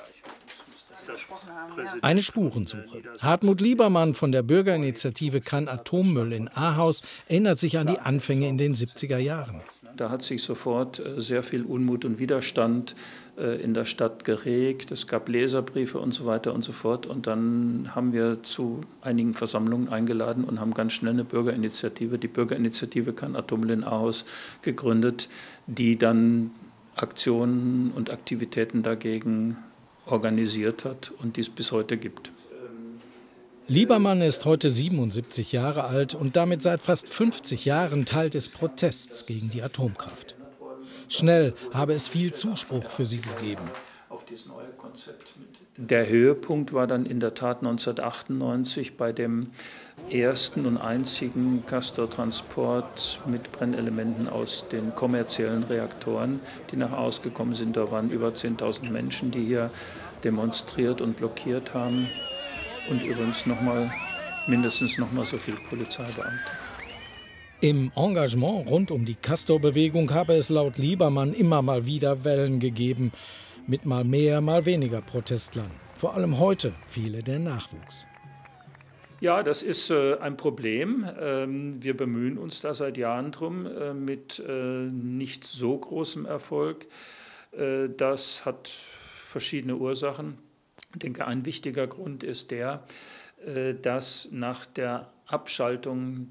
Eine Spurensuche. Hartmut Liebermann von der Bürgerinitiative Kein Atommüll in Ahaus erinnert sich an die Anfänge in den siebziger Jahren. Da hat sich sofort sehr viel Unmut und Widerstand in der Stadt geregt. Es gab Leserbriefe und so weiter und so fort. Und dann haben wir zu einigen Versammlungen eingeladen und haben ganz schnell eine Bürgerinitiative, die Bürgerinitiative Kein Atommüll in Ahaus, gegründet, die dann Aktionen und Aktivitäten dagegen organisiert hat und die es bis heute gibt. Liebermann ist heute siebenundsiebzig Jahre alt und damit seit fast fünfzig Jahren Teil des Protests gegen die Atomkraft. Schnell habe es viel Zuspruch für sie gegeben. Der Höhepunkt war dann in der Tat neunzehnhundertachtundneunzig bei dem ersten und einzigen Castor-Transport mit Brennelementen aus den kommerziellen Reaktoren, die nach Ahaus gekommen sind. Da waren über zehntausend Menschen, die hier demonstriert und blockiert haben. Und übrigens noch mal, mindestens noch mal so viele Polizeibeamte. Im Engagement rund um die Castor-Bewegung habe es laut Liebermann immer mal wieder Wellen gegeben. Mit mal mehr, mal weniger Protestlern. Vor allem heute fehle der Nachwuchs. Ja, das ist äh, ein Problem. Ähm, wir bemühen uns da seit Jahren drum, äh, mit äh, nicht so großem Erfolg. Äh, das hat verschiedene Ursachen. Ich denke, ein wichtiger Grund ist der, äh, dass nach der Abschaltung